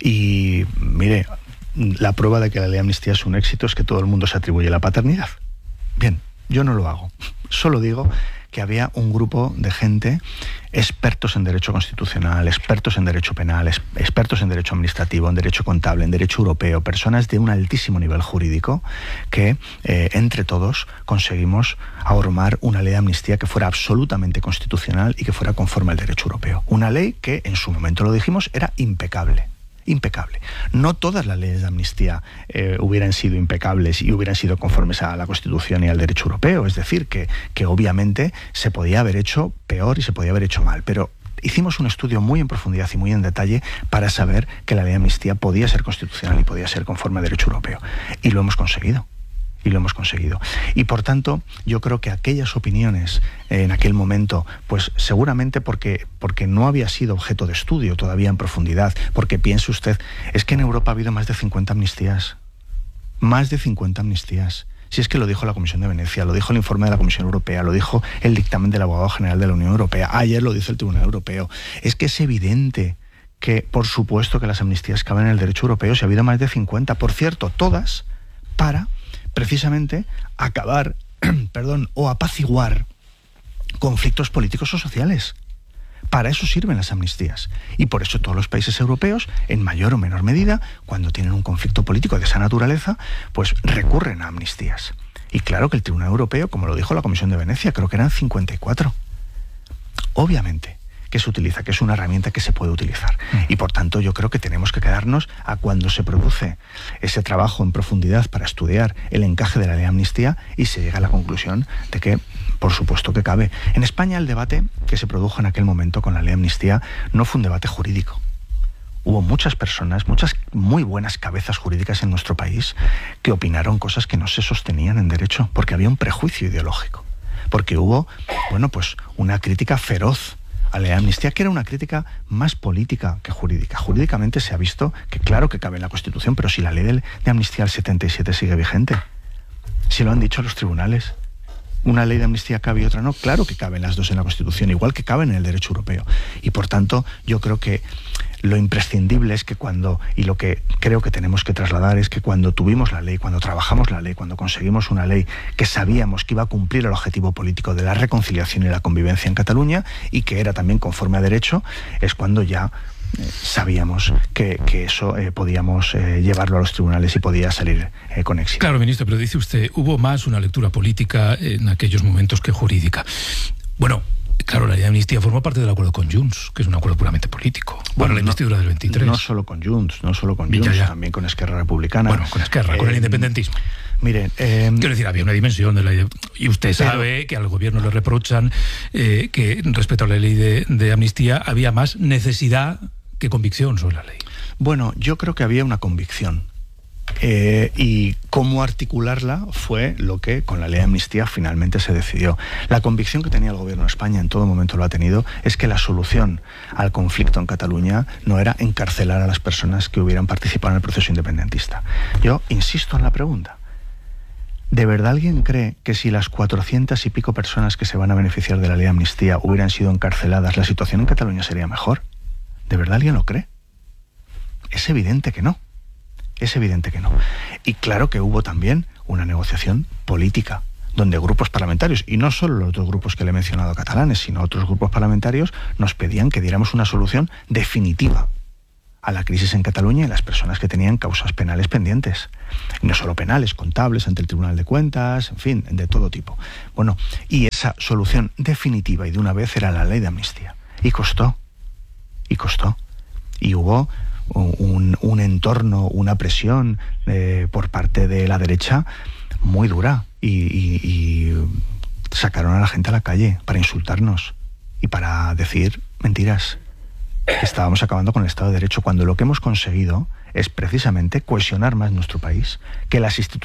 Y mire, la prueba de que la ley de amnistía es un éxito es que todo el mundo se atribuye la paternidad. Bien, yo no lo hago. Solo digo que había un grupo de gente, expertos en derecho constitucional, expertos en derecho penal, expertos en derecho administrativo, en derecho contable, en derecho europeo, personas de un altísimo nivel jurídico, que eh, entre todos conseguimos ahormar una ley de amnistía que fuera absolutamente constitucional y que fuera conforme al derecho europeo. Una ley que, en su momento lo dijimos, era impecable. Impecable. No todas las leyes de amnistía eh, hubieran sido impecables y hubieran sido conformes a la Constitución y al derecho europeo. Es decir, que, que obviamente se podía haber hecho peor y se podía haber hecho mal. Pero hicimos un estudio muy en profundidad y muy en detalle para saber que la ley de amnistía podía ser constitucional y podía ser conforme al derecho europeo. Y lo hemos conseguido. Y lo hemos conseguido. Y por tanto, yo creo que aquellas opiniones eh, en aquel momento, pues seguramente porque, porque no había sido objeto de estudio todavía en profundidad, porque piense usted, es que en Europa ha habido más de cincuenta amnistías. Más de cincuenta amnistías. Si es que lo dijo la Comisión de Venecia, lo dijo el informe de la Comisión Europea, lo dijo el dictamen del Abogado General de la Unión Europea, ayer lo dice el Tribunal Europeo. Es que es evidente que, por supuesto, que las amnistías caben en el derecho europeo, si ha habido más de cincuenta. Por cierto, todas para precisamente acabar, perdón, o apaciguar conflictos políticos o sociales. Para eso sirven las amnistías. Y por eso todos los países europeos, en mayor o menor medida, cuando tienen un conflicto político de esa naturaleza, pues recurren a amnistías. Y claro que el Tribunal Europeo, como lo dijo la Comisión de Venecia, creo que eran cincuenta y cuatro. Obviamente que se utiliza, que es una herramienta que se puede utilizar. Y por tanto yo creo que tenemos que quedarnos a cuando se produce ese trabajo en profundidad para estudiar el encaje de la ley de amnistía y se llega a la conclusión de que, por supuesto que cabe. En España el debate que se produjo en aquel momento con la ley de amnistía no fue un debate jurídico. Hubo muchas personas, muchas muy buenas cabezas jurídicas en nuestro país que opinaron cosas que no se sostenían en derecho, porque había un prejuicio ideológico. Porque hubo, bueno, pues una crítica feroz a la ley de amnistía, que era una crítica más política que jurídica. Jurídicamente se ha visto que claro que cabe en la Constitución, pero si la ley de, de amnistía del setenta y siete sigue vigente, si lo han dicho los tribunales, una ley de amnistía cabe y otra no, claro que caben las dos en la Constitución, igual que caben en el derecho europeo. Y por tanto, yo creo que lo imprescindible es que cuando, y lo que creo que tenemos que trasladar es que cuando tuvimos la ley, cuando trabajamos la ley, cuando conseguimos una ley que sabíamos que iba a cumplir el objetivo político de la reconciliación y la convivencia en Cataluña y que era también conforme a derecho, es cuando ya eh, sabíamos que, que eso eh, podíamos eh, llevarlo a los tribunales y podía salir eh, con éxito. Claro, ministro, pero dice usted, hubo más una lectura política en aquellos momentos que jurídica. Bueno, claro, la ley de amnistía formó parte del acuerdo con Junts, que es un acuerdo puramente político. Bueno, la investidura no, del veintitrés. No solo con Junts, no solo con Junts, ya, ya. también con Esquerra Republicana. Bueno, con Esquerra, eh, con el independentismo. Miren, eh, quiero decir, había una dimensión de la ley. Y usted pero, sabe que al gobierno le reprochan eh, que respecto a la ley de, de amnistía había más necesidad que convicción sobre la ley. Bueno, yo creo que había una convicción. Eh, y cómo articularla fue lo que con la ley de amnistía finalmente se decidió. La convicción que tenía el gobierno de España, en todo momento lo ha tenido, es que la solución al conflicto en Cataluña no era encarcelar a las personas que hubieran participado en el proceso independentista. Yo insisto en la pregunta. ¿De verdad alguien cree que si las cuatrocientas y pico personas que se van a beneficiar de la ley de amnistía hubieran sido encarceladas, la situación en Cataluña sería mejor? ¿De verdad alguien lo cree? Es evidente que no. Es evidente que no. Y claro que hubo también una negociación política, donde grupos parlamentarios, y no solo los dos grupos que le he mencionado catalanes, sino otros grupos parlamentarios, nos pedían que diéramos una solución definitiva a la crisis en Cataluña y las personas que tenían causas penales pendientes. Y no solo penales, contables ante el Tribunal de Cuentas, en fin, de todo tipo. Bueno, y esa solución definitiva y de una vez era la ley de amnistía. Y costó, y costó. Y hubo Un, un entorno, una presión eh, por parte de la derecha muy dura y, y, y sacaron a la gente a la calle para insultarnos y para decir mentiras, que estábamos acabando con el Estado de Derecho, cuando lo que hemos conseguido es precisamente cohesionar más nuestro país, que las instituciones